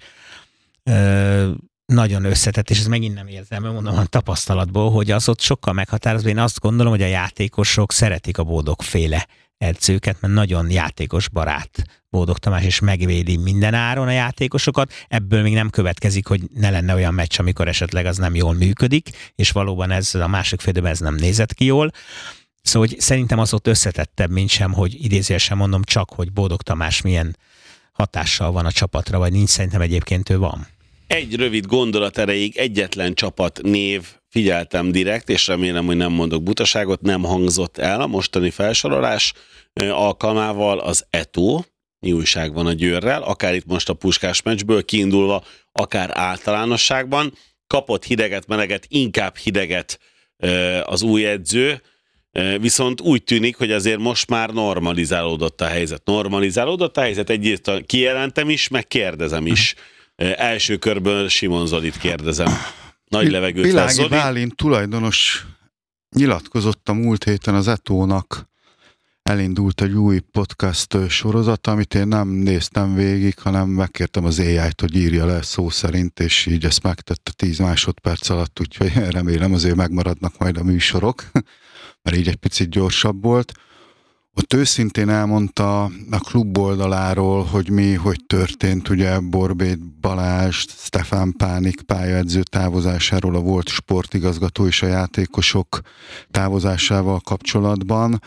Nagyon összetett, és ez megint nem érzem, mondom a tapasztalatból, hogy az ott sokkal meghatározó. Én azt gondolom, hogy a játékosok szeretik a Bódog-féle edzőket, mert nagyon játékos barát Bódog Tamás, és megvédi minden áron a játékosokat. Ebből még nem következik, hogy ne lenne olyan meccs, amikor esetleg az nem jól működik, és valóban ez a második félidőben ez nem nézett ki jól. Szóval hogy szerintem az ott összetettebb, mint sem, hogy idézőesen mondom csak, hogy Bódog Tamás milyen hatással van a csapatra, vagy nincs, szerintem egyébként ő van. Egy rövid gondolat erejéig egyetlen csapat név figyeltem direkt, és remélem, hogy nem mondok butaságot, nem hangzott el a mostani felsorolás alkalmával az Eto. Mi újság van a Győrrel, akár itt most a Puskás meccsből kiindulva, akár általánosságban. Kapott hideget, meleget, inkább hideget az új edző, viszont úgy tűnik, hogy azért most már normalizálódott a helyzet. Egyrészt kijelentem is, meg kérdezem is. Első körből Simon Zolit kérdezem. Nagy levegőt vesz Zoli. Világi Bálint tulajdonos nyilatkozott a múlt héten az Etónak. Elindult egy új podcast sorozat, amit én nem néztem végig, hanem megkértem az AI-t, hogy írja le szó szerint, és így ezt megtette 10 másodperc alatt, úgyhogy remélem azért megmaradnak majd a műsorok, mert így egy picit gyorsabb volt. Ott őszintén elmondta a klub oldaláról, hogy történt, ugye Borbély Balázs, Stefán Pánik pályaedző távozásáról, a volt sportigazgató és a játékosok távozásával kapcsolatban.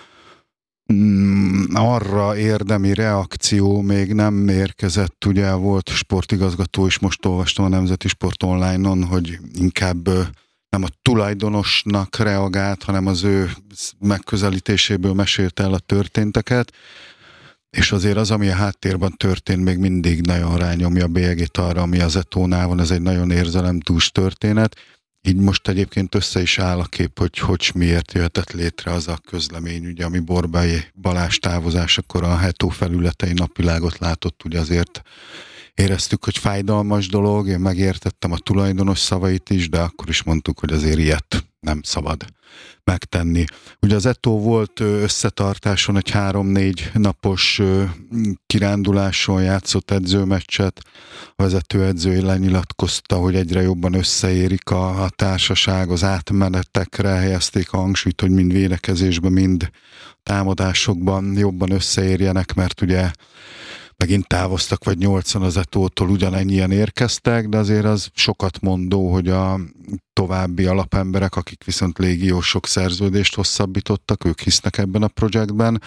Arra érdemi reakció még nem érkezett, ugye volt sportigazgató is, most olvastam a Nemzeti Sport Online-on, hogy inkább nem a tulajdonosnak reagált, hanem az ő megközelítéséből mesélte el a történteket, és azért az, ami a háttérben történt, még mindig nagyon rányomja a bélyegét arra, ami az Etónál van, ez egy nagyon érzelemdús történet. Így most egyébként össze is áll a kép, hogy miért jöhetett létre az a közlemény, ugye, ami Borbély Balázs távozásakor a Etó felületei napvilágot látott, ugye azért éreztük, hogy fájdalmas dolog, én megértettem a tulajdonos szavait is, de akkor is mondtuk, hogy azért ilyet nem szabad megtenni. Ugye az Eto'o volt összetartáson egy 3-4 napos kiránduláson játszott edzőmeccset. A vezetőedző lenyilatkozta, hogy egyre jobban összeérik a társaság, az átmenetekre helyezték a hangsúlyt, hogy mind védekezésben, mind támadásokban jobban összeérjenek, mert ugye megint távoztak, vagy 80 az Eto'tól ugyanennyien érkeztek, de azért az sokat mondó, hogy a további alapemberek, akik viszont légiósok szerződést hosszabbítottak, ők hisznek ebben a projektben.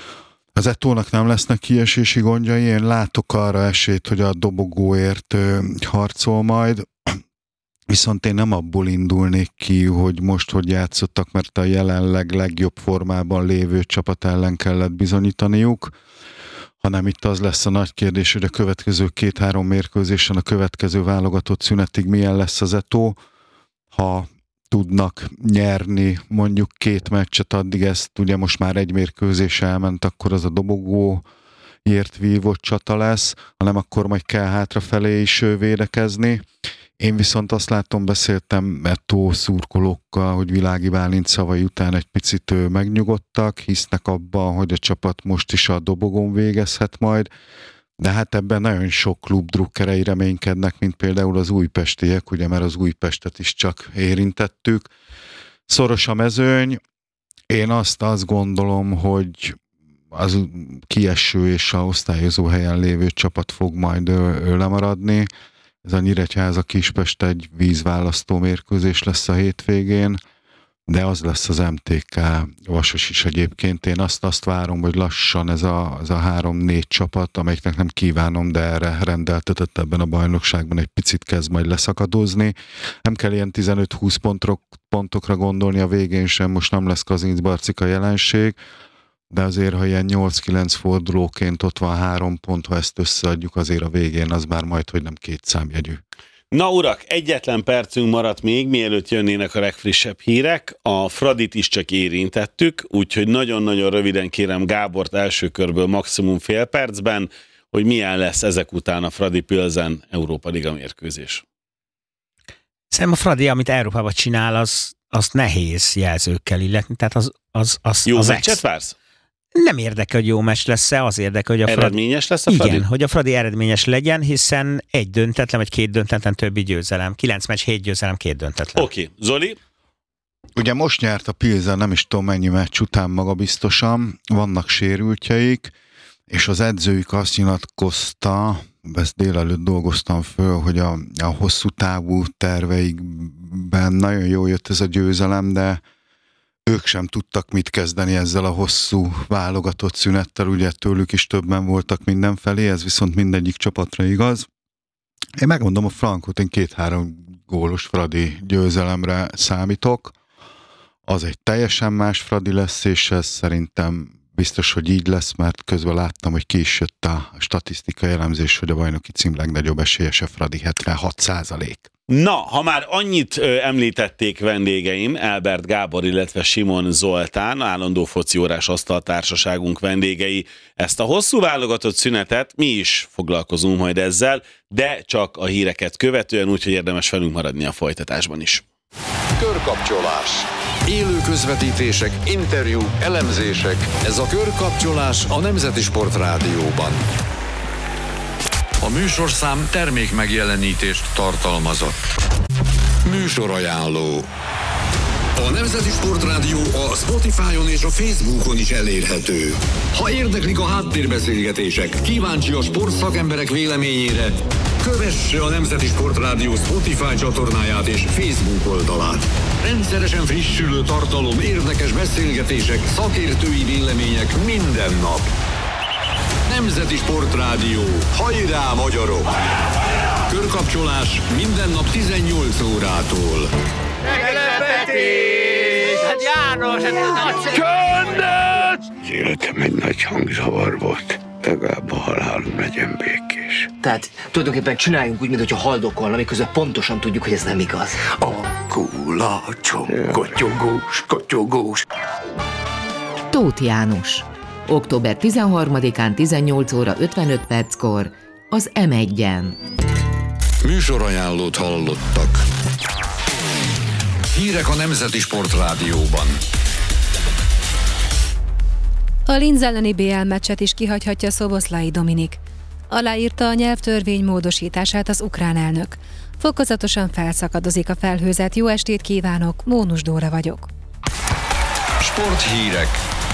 Az Eto'nak nem lesznek kiesési gondjai, én látok arra esélyt, hogy a dobogóért harcol majd, viszont én nem abból indulnék ki, hogy most hogy játszottak, mert a jelenleg legjobb formában lévő csapat ellen kellett bizonyítaniuk, hanem itt az lesz a nagy kérdés, hogy a következő 2-3 mérkőzésen, a következő válogatott szünetig milyen lesz az Eto'o. Ha tudnak nyerni mondjuk 2 meccset, addig ezt ugye most már egy mérkőzés elment, akkor az a dobogóért vívott csata lesz, hanem akkor majd kell hátrafelé is védekezni. Én viszont azt látom, beszéltem Eto'o szurkolókkal, hogy Világi Bálint szavai után egy picit megnyugodtak, hisznek abban, hogy a csapat most is a dobogón végezhet majd, de hát ebben nagyon sok klub drukkerei reménykednek, mint például az újpestiek, ugye, mert az Újpestet is csak érintettük. Szoros a mezőny, én azt gondolom, hogy az kieső és a osztályozó helyen lévő csapat fog majd lemaradni. Ez a Nyíregyháza Kispest egy vízválasztó mérkőzés lesz a hétvégén, de az lesz az MTK Vasas is egyébként. Én azt várom, hogy lassan ez a 3-4 csapat, amelyiknek nem kívánom, de erre rendeltetett ebben a bajnokságban, egy picit kezd majd leszakadozni. Nem kell ilyen 15-20 pontokra gondolni a végén sem, most nem lesz Kazinc-Barcika jelenség, de azért, ha ilyen 8-9 fordulóként ott van 3 pont, ha ezt összeadjuk, azért a végén az már majd, hogy nem 2 számjegyű. Na urak, egyetlen percünk maradt még, mielőtt jönnének a legfrissebb hírek. A Fradit is csak érintettük, úgyhogy nagyon-nagyon röviden kérem Gábort első körből maximum fél percben, hogy milyen lesz ezek után a Fradi Pilsen Európa Liga mérkőzés. Szerintem a Fradi, amit Európában csinál, az nehéz jelzőkkel illetni, tehát az jó az meccset vársz? Nem érdekel, hogy jó meccs lesz-e, az érdekel, hogy a Fradi... Eredményes lesz a Fradi? Igen, hogy a Fradi eredményes legyen, hiszen 1 döntetlen, vagy 2 döntetlen, többi győzelem. 9 meccs, 7 győzelem, 2 döntetlen. Oké. Zoli? Ugye most nyert a Pilsen, nem is tudom mennyi meccs után magabiztosan, vannak sérültjeik, és az edzőjük azt nyilatkozta, ezt délelőtt dolgoztam föl, hogy a hosszú távú terveikben nagyon jól jött ez a győzelem, de ők sem tudtak mit kezdeni ezzel a hosszú válogatott szünettel, ugye tőlük is többen voltak mindenfelé, ez viszont mindegyik csapatra igaz. Én megmondom a frankot, én 2-3 gólos Fradi győzelemre számítok. Az egy teljesen más Fradi lesz, és ez szerintem biztos, hogy így lesz, mert közben láttam, hogy ki is jött a statisztikai elemzés, hogy a bajnoki cím legnagyobb esélyese Fradi 76%. Na, ha már annyit említették vendégeim, Elbert Gábor, illetve Simon Zoltán, állandó fociórás asztaltársaságunk vendégei, ezt a hosszú válogatott szünetet mi is foglalkozunk majd ezzel, de csak a híreket követően, úgyhogy érdemes velünk maradni a folytatásban is. Körkapcsolás. Élő közvetítések, interjúk, elemzések. Ez a Körkapcsolás a Nemzeti Sport Rádióban. A műsorszám termék megjelenítést tartalmazott. Műsorajánló. A Nemzeti Sport Rádió a Spotify-on és a Facebookon is elérhető. Ha érdeklik a háttérbeszélgetések, kíváncsi a sportszakemberek véleményére, kövesse a Nemzeti Sport Rádió Spotify csatornáját és Facebook oldalát. Rendszeresen frissülő tartalom, érdekes beszélgetések, szakértői vélemények minden nap. Nemzeti Sport Rádió. Hajrá, magyarok! Körkapcsolás minden nap 18 órától. Meglepetés! Hát János, ez nagy Csöndet! Az életem egy nagy hangzavar volt. Legalább a halálom legyen békés. Tehát tulajdonképpen csináljunk úgy, mintha haldokolna, miközben pontosan tudjuk, hogy ez nem igaz. A kulacsom, kotyogós, kotyogós. Tóth János. Október 13-án 18 óra 55 perckor az M1-en. Műsorajánlót hallottak. Hírek a Nemzeti Sportrádióban. A Linz elleni BL meccset is kihagyhatja Szoboszlai Dominik. Aláírta a nyelvtörvény módosítását az ukrán elnök. Fokozatosan felszakadozik a felhőzet. Jó estét kívánok, Mónus Dóra vagyok. Sporthírek.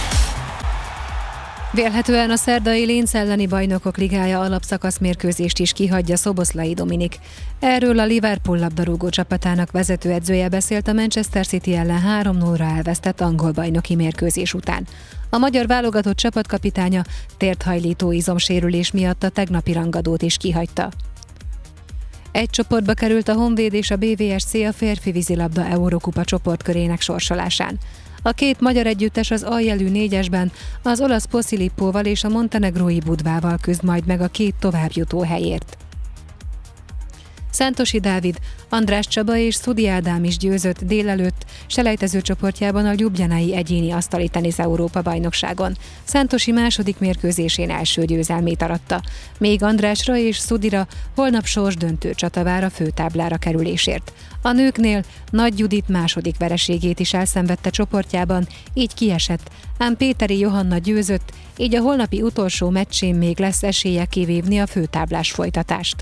Vélhetően a szerdai Linz elleni Bajnokok Ligája alapszakasz mérkőzést is kihagyja Szoboszlai Dominik. Erről a Liverpool labdarúgó csapatának vezetőedzője beszélt a Manchester City ellen 3-0-ra elvesztett angol bajnoki mérkőzés után. A magyar válogatott csapatkapitánya térthajlító izomsérülés miatt a tegnapi rangadót is kihagyta. Egy csoportba került a Honvéd és a BVSC a férfi vízilabda Eurokupa csoportkörének sorsolásán. A két magyar együttes az aljelű 4-esben az olasz Posillippóval és a montenegrói Budvával küzd majd meg a két továbbjutó helyért. Szántosi Dávid, András Csaba és Szudi Ádám is győzött délelőtt selejtező csoportjában a Ljubljanai egyéni asztali tenisz Európa-bajnokságon. Szántosi második mérkőzésén első győzelmét aratta, még Andrásra és Szudira holnap sorsdöntő csata vár a főtáblára kerülésért. A nőknél Nagy Judit második vereségét is elszenvedte csoportjában, így kiesett, ám Péteri Johanna győzött, így a holnapi utolsó meccsén még lesz esélye kivívni a főtáblás folytatást.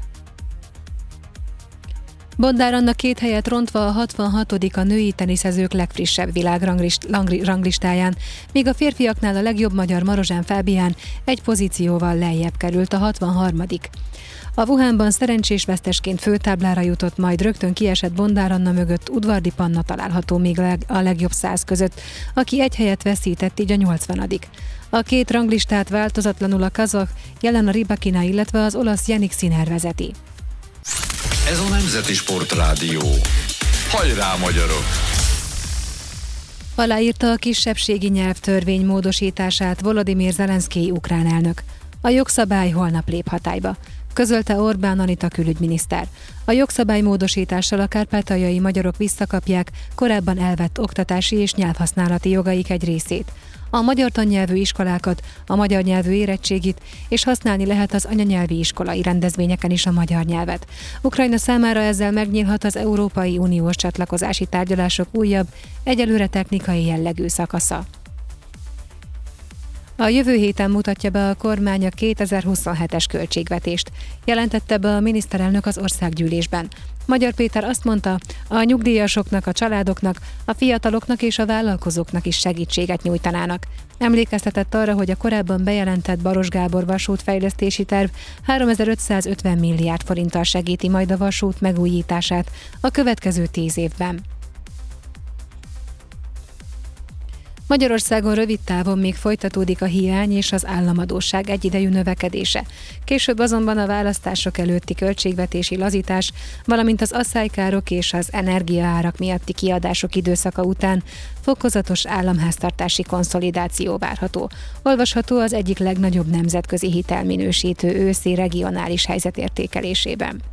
Bondár Anna 2 helyet rontva a 66. a női teniszezők legfrissebb világranglistáján, míg a férfiaknál a legjobb magyar Marozsán Fábián egy pozícióval lejjebb került a 63. A Wuhanban szerencsés vesztesként főtáblára jutott, majd rögtön kiesett Bondár Anna mögött Udvardi Panna található még a legjobb 100 között, aki egy helyet veszített, így a 80. A két ranglistát változatlanul a kazakh Jelena Rybakina, illetve az olasz Jannik Sinner vezeti. Ez a Nemzeti Sportrádió. Hajrá, magyarok! Aláírta a kisebbségi nyelvtörvény módosítását Volodymyr Zelenszkij ukrán elnök. A jogszabály holnap lép hatályba, közölte Orbán Anita külügyminiszter. A jogszabály módosítással a kárpátaljai magyarok visszakapják korábban elvett oktatási és nyelvhasználati jogaik egy részét. A magyar tannyelvű iskolákat, a magyar nyelvű érettségit, és használni lehet az anyanyelvi iskolai rendezvényeken is a magyar nyelvet. Ukrajna számára ezzel megnyílhat az Európai Uniós csatlakozási tárgyalások újabb, egyelőre technikai jellegű szakasza. A jövő héten mutatja be a kormány a 2027-es költségvetést, jelentette be a miniszterelnök az országgyűlésben. Magyar Péter azt mondta, a nyugdíjasoknak, a családoknak, a fiataloknak és a vállalkozóknak is segítséget nyújtanának. Emlékeztetett arra, hogy a korábban bejelentett Baros Gábor vasútfejlesztési terv 3550 milliárd forinttal segíti majd a vasút megújítását a következő 10 évben. Magyarországon rövid távon még folytatódik a hiány és az államadósság egyidejű növekedése. Később azonban a választások előtti költségvetési lazítás, valamint az asszálykárok és az energiaárak miatti kiadások időszaka után fokozatos államháztartási konszolidáció várható. Olvasható az egyik legnagyobb nemzetközi hitelminősítő őszi regionális helyzetértékelésében.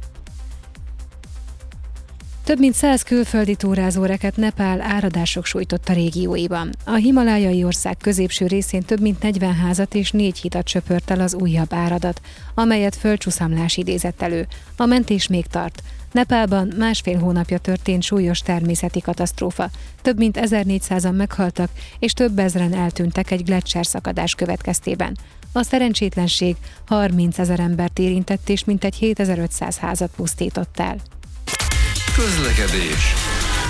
Több mint 100 külföldi túrázóreket Nepál áradások sújtott a régióiban. A himalájai ország középső részén több mint 40 házat és 4 hidat söpört el az újabb áradat, amelyet földcsúszamlás idézett elő. A mentés még tart. Nepálban 1,5 hónapja történt súlyos természeti katasztrófa. Több mint 1400-an meghaltak, és több ezren eltűntek egy gleccserszakadás következtében. A szerencsétlenség 30 000 embert érintett, és mintegy 7500 házat pusztított el. Közlekedés.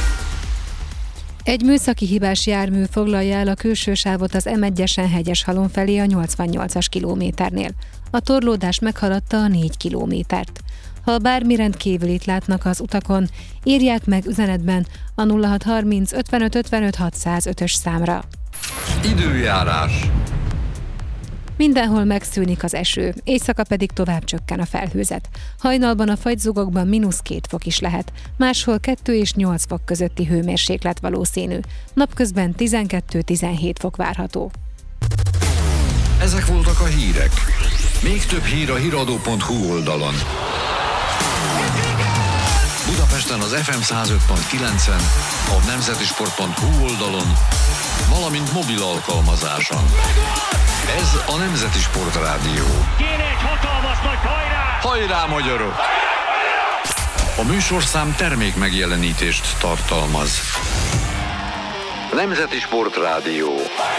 Egy műszaki hibás jármű foglalja el a külső sávot az M1-esen Hegyeshalom felé a 88-as kilométernél. A torlódás meghaladta a 4 kilométert. Ha bármi rendkívülit látnak az utakon, írják meg üzenetben a 0630 55 55 605-ös számra. Időjárás. Mindenhol megszűnik az eső, éjszaka pedig tovább csökken a felhőzet. Hajnalban a fagyzugokban -2 fok is lehet, máshol 2 és 8 fok közötti hőmérséklet valószínű. Napközben 12-17 fok várható. Ezek voltak a hírek. Még több hír a hiradó.hu oldalon. Budapesten az FM 105.9-en, a nemzetisport.hu oldalon, valamint mobil alkalmazáson. Ez a Nemzeti Sportrádió. Kéne egy hatalmas nagy hajrá! Hajrá, magyarok! A műsorszám termék megjelenítést tartalmaz. Nemzeti Sportrádió.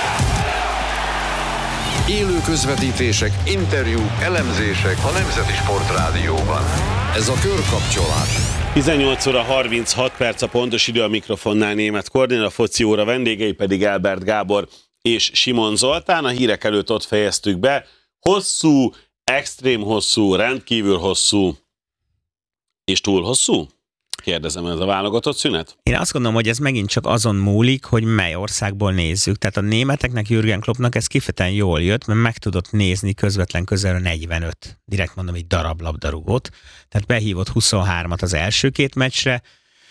Élő közvetítések, interjúk, elemzések a Nemzeti Sportrádióban. Ez a körkapcsolás. 18 óra 36 perc a pontos idő, a mikrofonnál Németh Kornél, a foci óra vendégei pedig Elbert Gábor és Simon Zoltán. A hírek előtt ott fejeztük be. Hosszú, extrém hosszú, rendkívül hosszú és túl hosszú? Kérdezem, ez a válogatott szünet? Én azt gondolom, hogy ez megint csak azon múlik, hogy mely országból nézzük. Tehát a németeknek, Jürgen Kloppnak ez kifejezetten jól jött, mert meg tudott nézni közvetlen közelről 45, direkt mondom, egy darab labdarúgót. Tehát behívott 23-at az első két meccsre,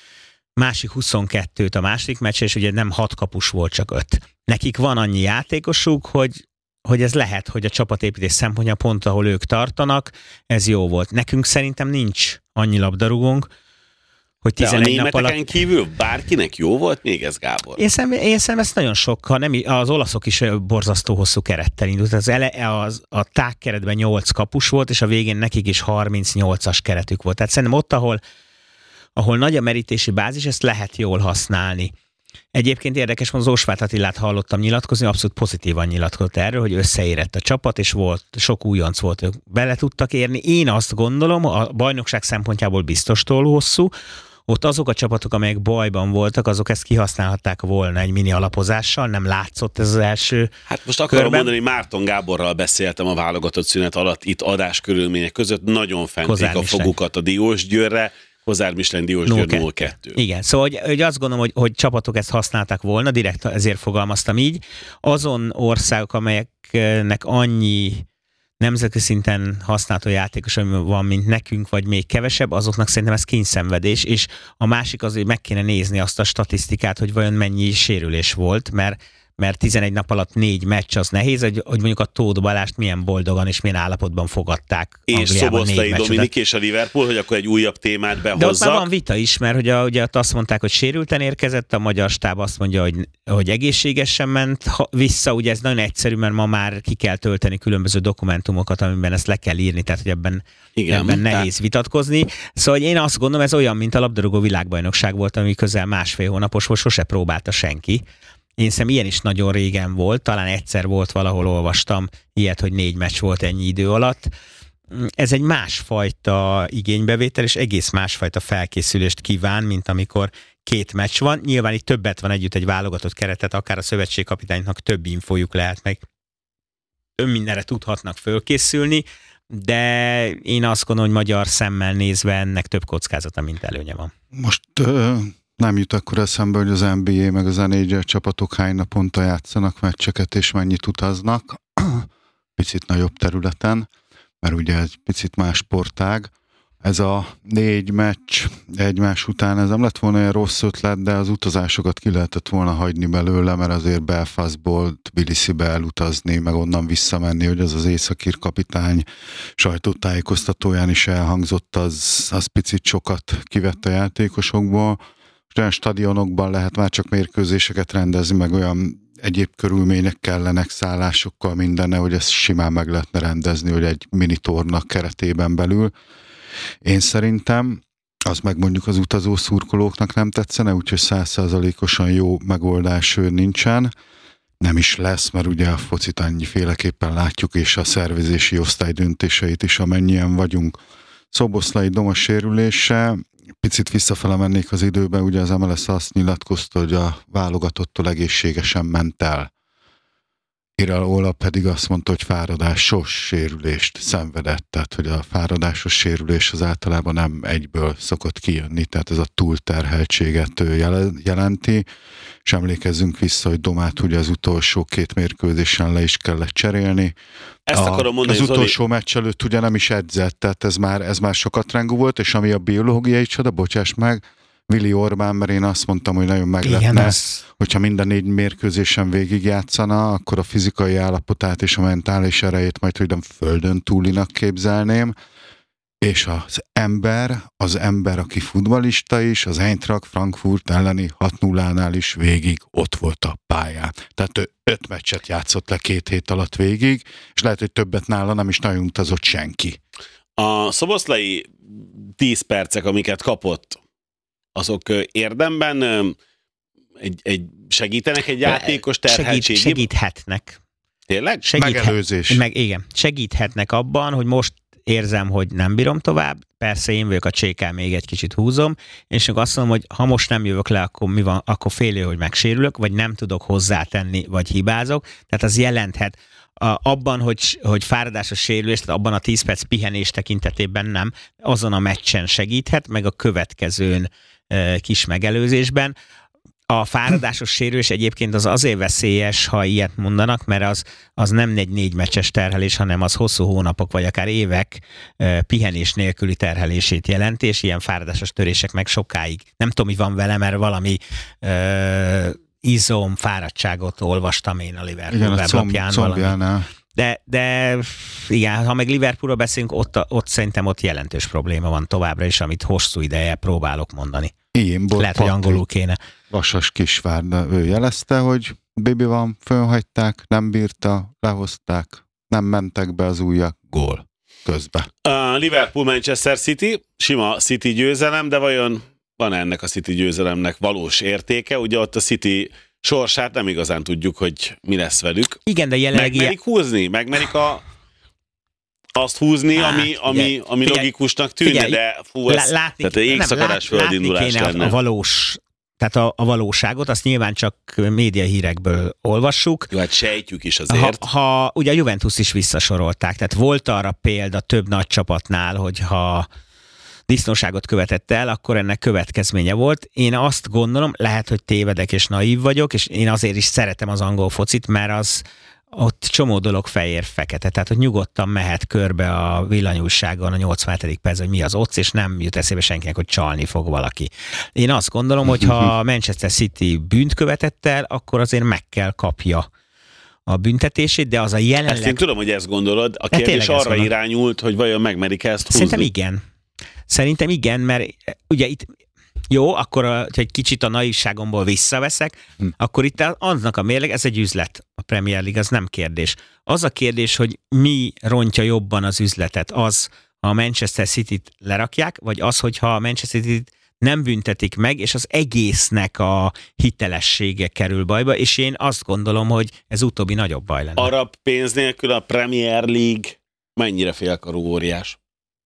másik 22-t a második meccsre, és ugye nem 6 kapus volt, csak 5. Nekik van annyi játékosuk, hogy ez lehet, hogy a csapatépítés szempontja pont, ahol ők tartanak, ez jó volt. Nekünk szerintem nincs annyi labdarúgónk, hogy 11 nap alatt... kívül bárkinek jó volt még ez, Gábor? Én szerintem ezt nagyon sok, az olaszok is borzasztó hosszú kerettel indult. A tágkeretben 8 kapus volt, és a végén nekik is 38-as keretük volt. Tehát szerintem ott, ahol nagy a merítési bázis, ezt lehet jól használni. Egyébként érdekes, az Ósvát Attilát hallottam nyilatkozni, abszolút pozitívan nyilatkozott erről, hogy összeérett a csapat, és sok újonc volt, ők bele tudtak érni. Én azt gondolom, a bajnokság szempontjából biztostól hosszú, ott azok a csapatok, amelyek bajban voltak, azok ezt kihasználhatták volna egy mini alapozással, nem látszott ez az első Hát most akarom mondani, Márton Gáborral beszéltem a válogatott szünet alatt, itt adáskörülmények között, nagyon fenték a fogukat a Diósgyőrre, Kozár Michelin Diósgyőr 0-2. Igen, szóval hogy azt gondolom, hogy csapatok ezt használták volna, direkt ezért fogalmaztam így. Azon országok, amelyeknek annyi nemzetközi szinten használható játékos, ami van, mint nekünk, vagy még kevesebb, azoknak szerintem ez kényszenvedés, és a másik az, hogy meg kéne nézni azt a statisztikát, hogy vajon mennyi sérülés volt, mert 11 nap alatt 4 meccs az nehéz, hogy mondjuk a Tóth Balást milyen boldogan és milyen állapotban fogadták. És Szoboszlai Dominik és a Liverpool, hogy akkor egy újabb témát behozzak. De ott már van vita is, mert ugye azt mondták, hogy sérülten érkezett, a magyar stáb azt mondja, hogy egészségesen ment vissza, ugye ez nagyon egyszerű, mert ma már ki kell tölteni különböző dokumentumokat, amiben ezt le kell írni, tehát hogy ebben nehéz vitatkozni. Szóval én azt gondolom, ez olyan, mint a labdarúgó világbajnokság volt, ami közel 1,5 hónapos volt, sose próbálta senki. Én szerintem ilyen is nagyon régen volt, talán egyszer volt, valahol olvastam ilyet, hogy 4 meccs volt ennyi idő alatt. Ez egy másfajta igénybevétel, és egész másfajta felkészülést kíván, mint amikor 2 meccs van. Nyilván itt többet van együtt egy válogatott keretet, akár a szövetségkapitánynak több infójuk lehet, meg mindenre tudhatnak fölkészülni, de én azt gondolom, hogy magyar szemmel nézve ennek több kockázata, mint előnye van. Most nem jut akkor eszembe, hogy az NBA meg az NHL csapatok hány naponta játszanak meccseket, és mennyit utaznak. Picit nagyobb területen, mert ugye egy picit más sportág. Ez a 4 meccs egymás után, ez nem lett volna olyan rossz ötlet, de az utazásokat ki lehetett volna hagyni belőle, mert azért Belfastból Tbilisibe elutazni, meg onnan visszamenni, hogy az északír kapitány sajtótájékoztatóján is elhangzott, az picit sokat kivett a játékosokból. Olyan stadionokban lehet már csak mérkőzéseket rendezni, meg olyan egyéb körülmények kellenek, szállásokkal mindenne, hogy ezt simán meg lehetne rendezni, hogy egy mini torna keretében belül. Én szerintem az meg mondjuk az utazó szurkolóknak nem tetszene, úgyhogy 100%-osan jó megoldás nincsen. Nem is lesz, mert ugye a focit annyiféleképpen látjuk, és a szervezési osztály döntéseit is, amennyien vagyunk. Szoboszlai Doma sérülése, picit visszafele mennék az időben, ugye az MLS azt nyilatkozta, hogy a válogatottól egészségesen ment el. Iraola pedig azt mondta, hogy fáradásos sérülést szenvedett, tehát hogy a fáradásos sérülés az általában nem egyből szokott kijönni, tehát ez a túlterheltséget jelenti, és emlékezzünk vissza, hogy Domát ugye az utolsó 2 mérkőzésen le is kellett cserélni. Ezt akarom mondani, az utolsó meccs előtt ugye nem is edzett, tehát ez már sokatrangú volt, és ami a biológiai csoda, bocsáss meg, Vili Orbán, mert én azt mondtam, hogy nagyon meglepne, hogyha minden 4 mérkőzésen végigjátszana, akkor a fizikai állapotát és a mentális erejét majd hogy nem földön túlinak képzelném, és az ember, aki futballista is, az Eintracht Frankfurt elleni 6-0-nál is végig ott volt a pályán. Tehát ő 5 meccset játszott le 2 hét alatt végig, és lehet, hogy többet nála nem is nagyon utazott senki. A szoboszlai 10 percek, amiket kapott, azok érdemben segítenek egy játékos terheltségében? Segíthetnek. Tényleg? Megelőzés. Igen, segíthetnek abban, hogy most érzem, hogy nem bírom tovább, persze én vagyok a csékán, még egy kicsit húzom, és azt mondom, hogy ha most nem jövök le, akkor mi van, akkor félő, hogy megsérülök, vagy nem tudok hozzátenni, vagy hibázok, tehát az jelenthet abban, hogy fáradásos sérülés, tehát abban a 10 perc pihenés tekintetében nem, azon a meccsen segíthet, meg a következőn kis megelőzésben. A fáradásos sérülés egyébként az azért veszélyes, ha ilyet mondanak, mert az nem egy 4 meccses terhelés, hanem az hosszú hónapok, vagy akár évek pihenés nélküli terhelését jelenti, és ilyen fáradásos törések meg sokáig. Nem tudom, mi van vele, mert valami izom, fáradtságot olvastam én a Liverpool weblapján. De igen, ha meg Liverpoolról beszélünk, ott szerintem ott jelentős probléma van továbbra is, amit hosszú ideje próbálok mondani. Lehet, hogy angolul kéne. Vasas Kisvárda, ő jelezte, hogy Bibi van, fönhagyták, nem bírta, lehozták, nem mentek be az újak, gól közben. Liverpool-Manchester City, sima City győzelem, de vajon van ennek a City győzelemnek valós értéke? Ugye ott a City sorsát nem igazán tudjuk, hogy mi lesz velük. Igen, de jelenleg... Megmerik húzni? Megmerik azt húzni, ami logikusnak tűnne, de fú, ez tehát égszakadás földindulás lenne. Tehát a valóságot, azt nyilván csak médiahírekből olvassuk. Jó, hát sejtjük is azért. Ugye a Juventus is visszasorolták, tehát volt arra példa több nagy csapatnál, hogyha disznóságot követett el, akkor ennek következménye volt. Én azt gondolom, lehet, hogy tévedek és naív vagyok, és én azért is szeretem az angol focit, mert ott csomó dolog fehér-fekete, tehát hogy nyugodtan mehet körbe a villanyújságon a 87. perc, hogy mi az ott, és nem jut eszébe senkinek, hogy csalni fog valaki. Én azt gondolom, hogy ha Manchester City bűnt követett el, akkor azért meg kell kapja a büntetését, de az a jelenleg... Ezt én tudom, hogy ezt gondolod. A kérdés arra irányult, hogy vajon megmerik ezt húzni. Szerintem igen, mert ugye itt jó, akkor hogy egy kicsit a naivságomból visszaveszek, akkor itt annak a mérleg, ez egy üzlet, a Premier League, az nem kérdés. Az a kérdés, hogy mi rontja jobban az üzletet, az, ha a Manchester City-t lerakják, vagy az, hogyha a Manchester City-t nem büntetik meg, és az egésznek a hitelessége kerül bajba, és én azt gondolom, hogy ez utóbbi nagyobb baj lenne. Arab pénz nélkül a Premier League mennyire félkarú óriás?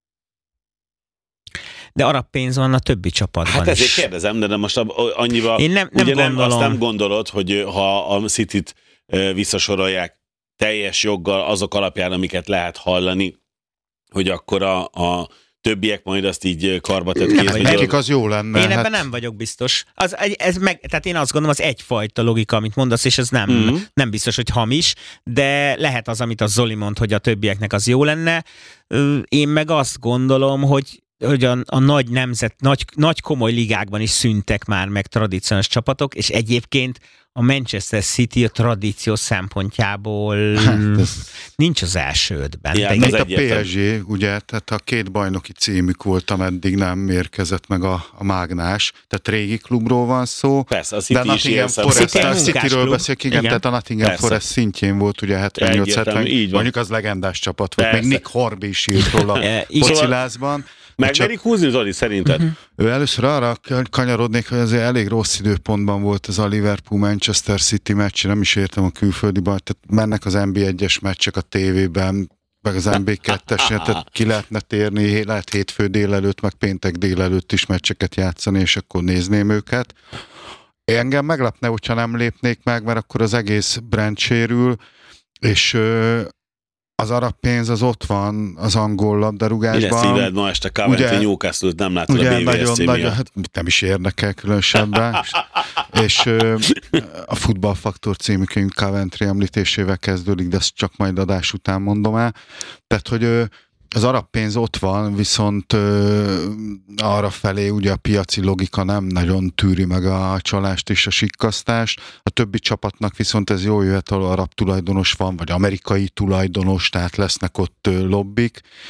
De arab pénz van a többi csapatban hát ezért kérdezem, de most annyiba... Én nem gondolom. Azt nem gondolod, hogy ha a City-t visszasorolják teljes joggal azok alapján, amiket lehet hallani, hogy akkor a többiek majd azt így karbatett kézbe. Nekik az jó lenne. Én ebben nem vagyok biztos. Tehát én azt gondolom, az egyfajta logika, amit mondasz, és ez nem biztos, hogy hamis, de lehet az, amit a Zoli mond, hogy a többieknek az jó lenne. Én meg azt gondolom, hogy a nagy komoly ligákban is szűntek már meg tradíciós csapatok, és egyébként a Manchester City a tradíció szempontjából nincs az első ötben. Ja, mint a PSG, ugye, tehát a 2 bajnoki címük volt, ameddig nem érkezett meg a mágnás, tehát régi klubról van szó. Persze, a City de Nottingham Cityről beszélek, igen, tehát a Nottingham Forest szintjén volt ugye 78-70, mondjuk az legendás csapat volt, még Nick Horby is írt róla focilázban. Megmerik húzni, Zoli, szerinted? Ő először arra kanyarodnék, hogy azért elég rossz időpontban volt ez a Liverpool-Manchester City meccs, nem is értem a külföldi baj, tehát mennek az NB1-es meccsek a tévében, meg az NB2-esnél, tehát ki lehetne térni, lehet hétfő délelőtt, meg péntek délelőtt is meccseket játszani, és akkor nézném őket. Engem meglepne, hogyha nem lépnék meg, mert akkor az egész brand sérül, és az arab pénz az ott van az angol labdarúgásban. Mi lesz szíved ma este Coventry Newcastle-t nem látod a BVSC miatt? Hát nem is érdekel különösebben. és a Futballfaktor című könyv Coventry említésével kezdődik, de ezt csak majd adás után mondom el. Tehát, hogy az arab pénz ott van, viszont arra felé ugye a piaci logika nem nagyon tűri meg a csalást és a sikkasztást. A többi csapatnak viszont ez jól jöhet, ahol arab tulajdonos van, vagy amerikai tulajdonos, tehát lesznek ott lobbik.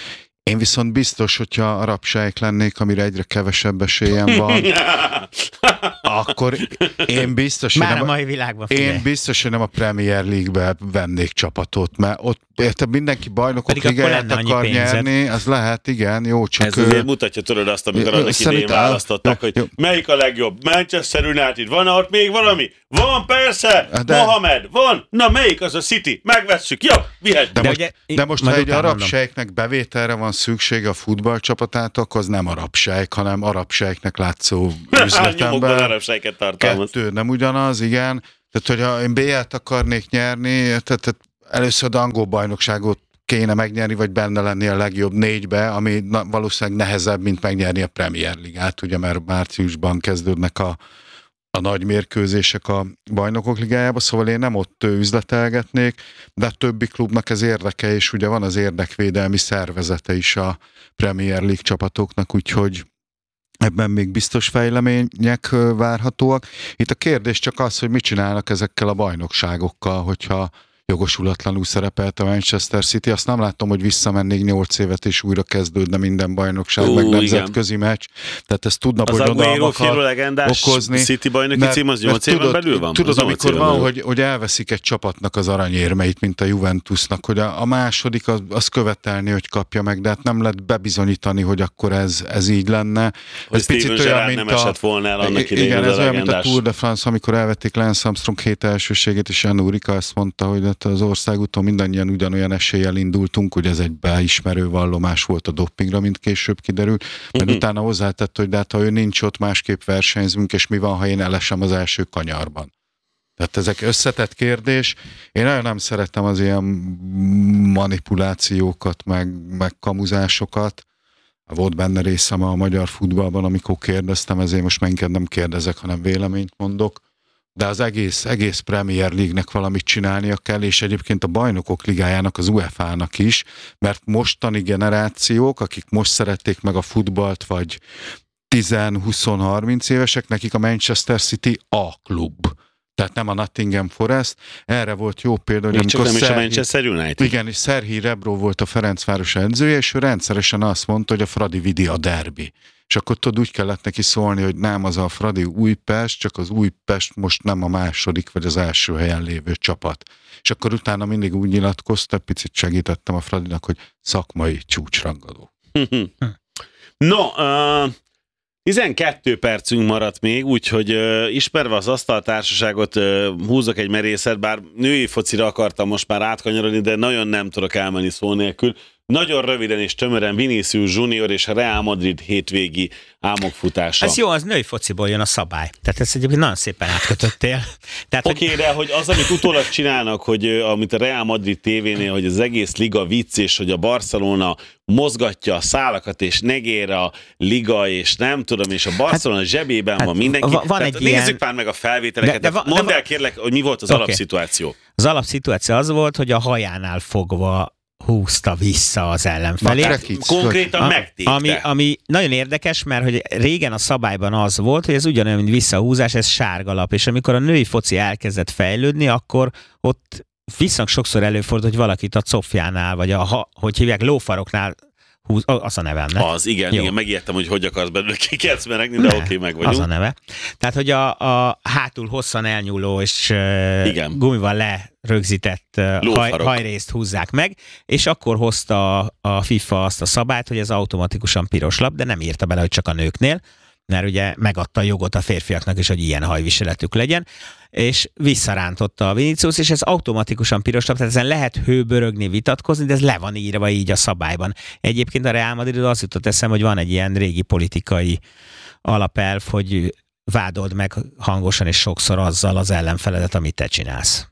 Én viszont biztos, hogyha arabsájk lennék, amire egyre kevesebb esélyem van, akkor én biztos, már a mai világban hogy nem a Premier League-be vennék csapatot, mert ott érted, mindenki bajnokok ligáját akar nyerni, az lehet, igen, jó, csak... Ez azért mutatja tudod azt, amikor annak idején választottak, hogy melyik a legjobb? Manchester United, van ott még valami? Van persze! Mohamed, van! Na melyik az a City? Megvesszük, jó, vihetjük. De most ha egy arabsejknek bevételre van szüksége a futballcsapatától, az nem arabsejk, hanem arabsejknek látszó üzletember. Arabsejket tartalmaz. Kettő, nem ugyanaz, igen. Tehát, hogyha én BL-t akarnék nyerni, tehát először az angol bajnokságot kéne megnyerni, vagy benne lenni a legjobb 4-be, ami valószínűleg nehezebb, mint megnyerni a Premier Ligát, ugye, mert márciusban kezdődnek a nagy mérkőzések a bajnokok ligájába, szóval én nem ott üzletelgetnék, de a többi klubnak ez érdeke, és ugye van az érdekvédelmi szervezete is a Premier League csapatoknak, úgyhogy ebben még biztos fejlemények várhatóak. Itt a kérdés csak az, hogy mit csinálnak ezekkel a bajnokságokkal, hogyha jogosulatlanul szerepelt a Manchester City. Azt nem látom, hogy visszamennék 8 évet, és újra kezdődne minden bajnokság, meg nemzetközi meccs. Tehát ezt tudna bonyodalmakat okozni. City bajnoki cím az 8 éven belül van? Tudod, amikor van, hogy elveszik egy csapatnak az aranyérmeit, mint a Juventusnak, hogy a második az követelni, hogy kapja meg, de hát nem lehet bebizonyítani, hogy akkor ez így lenne. Ez picit olyan, mint nem esett volna el annak idején. Igen, ez olyan, mint a Tour de France, amikor elvették Lance Armstrong 7 elsőségét, és Jan Ulrika azt mondta, hogy az országúton mindannyian ugyanolyan eséllyel indultunk, hogy ez egy beismerő vallomás volt a dopingra, mint később kiderült, mert utána hozzátett, hogy de hát, ha ő nincs ott, másképp versenyzünk, és mi van, ha én elesem az első kanyarban. Tehát ezek összetett kérdés. Én nagyon nem szeretem az ilyen manipulációkat, meg kamuzásokat. Volt benne részem a magyar futballban, amikor kérdeztem, ezért most már nem kérdezek, hanem véleményt mondok. De az egész Premier League-nek valamit csinálnia kell, és egyébként a Bajnokok Ligájának, az UEFA-nak is, mert mostani generációk, akik most szerették meg a futballt, vagy 10-20-30 évesek, nekik a Manchester City a klub. Tehát nem a Nottingham Forest. Erre volt jó példa, hogy amikor nem is a Manchester United. Igen, és Serhij Rebro volt a Ferencváros edzője, és ő rendszeresen azt mondta, hogy a Fradi Vidi a derbi. És akkor tudod, úgy kellett neki szólni, hogy nem az a Fradi Újpest, csak az Újpest most nem a második vagy az első helyen lévő csapat. És akkor utána mindig úgy nyilatkozta, picit segítettem a Fradinak, hogy szakmai csúcsrangadó. No, 12 percünk maradt még, úgyhogy ismerve az asztaltársaságot húzok egy merészet, bár női focira akartam most már átkanyarodni, de nagyon nem tudok elmenni szó nélkül. Nagyon röviden és tömören Vinicius Junior és a Real Madrid hétvégi álmokfutása. Ez jó, az női fociból jön a szabály. Tehát ezt egyébként nagyon szépen átkötöttél. Oké, de hogy az, amit utólag csinálnak, hogy amit a Real Madrid tévénél, hogy az egész liga vicc, és hogy a Barcelona mozgatja a szálakat, és negér a liga, és nem tudom, és a Barcelona zsebében van mindenki. Nézzük már meg a felvételeket. Mondd el kérlek, hogy mi volt az alapszituáció. Az alapszituáció az volt, hogy a hajánál fogva húzta vissza az ellenfelét. Konkrétan megtépte. Ami nagyon érdekes, mert hogy régen a szabályban az volt, hogy ez ugyanolyan, mint visszahúzás, ez sárgalap, és amikor a női foci elkezdett fejlődni, akkor ott viszont sokszor előfordult, hogy valakit a cofjánál, vagy hogy hívják, lófaroknál húz, az a neve, nem? Az, igen, megijedtem, hogy akarsz belőle kikecmeregni, de oké, meg vagyunk. Az a neve. Tehát, hogy a hátul hosszan elnyúló és gumival lerögzített hajrészt húzzák meg, és akkor hozta a FIFA azt a szabályt, hogy ez automatikusan piros lap, de nem írta bele, hogy csak a nőknél, mert ugye megadta a jogot a férfiaknak is, hogy ilyen hajviseletük legyen, és visszarántotta a Vinicius, és ez automatikusan piros lap, tehát ezen lehet hőbörögni, vitatkozni, de ez le van írva így a szabályban. Egyébként a Real Madrid az jutott eszem, hogy van egy ilyen régi politikai alapelv, hogy vádold meg hangosan és sokszor azzal az ellenfeledet, amit te csinálsz.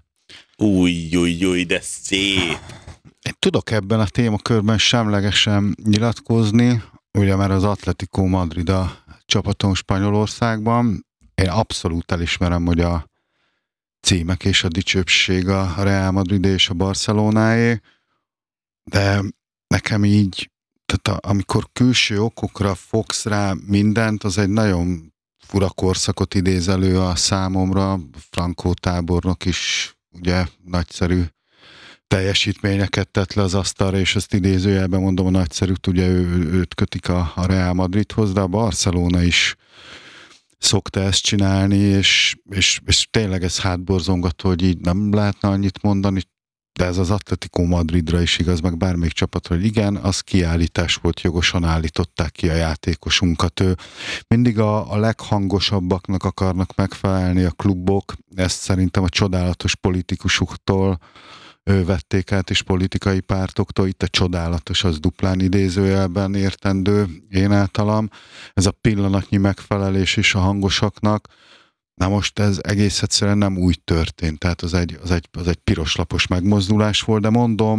Új, de szép! Én tudok ebben a témakörben semlegesen nyilatkozni, ugye már az Atletico Madrid a csapaton Spanyolországban. Én abszolút elismerem, hogy a címek és a dicsőség a Real Madrid és a Barcelonáé, de nekem így, tehát amikor külső okokra fogsz rá mindent, az egy nagyon fura korszakot idéz elő a számomra. Franco tábornok is ugye nagyszerű teljesítményeket tett le az asztalra, és ezt idézőjelben mondom, a nagyszerűt, ugye őt kötik a Real Madridhoz, de a Barcelona is szokta ezt csinálni, és tényleg ez hátborzongató, hogy így nem lehetne annyit mondani, de ez az Atletico Madridra is igaz, meg bármelyik csapatra, hogy igen, az kiállítás volt, jogosan állították ki a játékosunkat. Mindig a leghangosabbaknak akarnak megfelelni a klubok, ezt szerintem a csodálatos politikusoktól vették át, és politikai pártoktól, itt a csodálatos, az duplán idézőjelben értendő én általam. Ez a pillanatnyi megfelelés is a hangosaknak. Na most ez egész egyszerűen nem úgy történt, tehát az egy piroslapos megmozdulás volt, de mondom,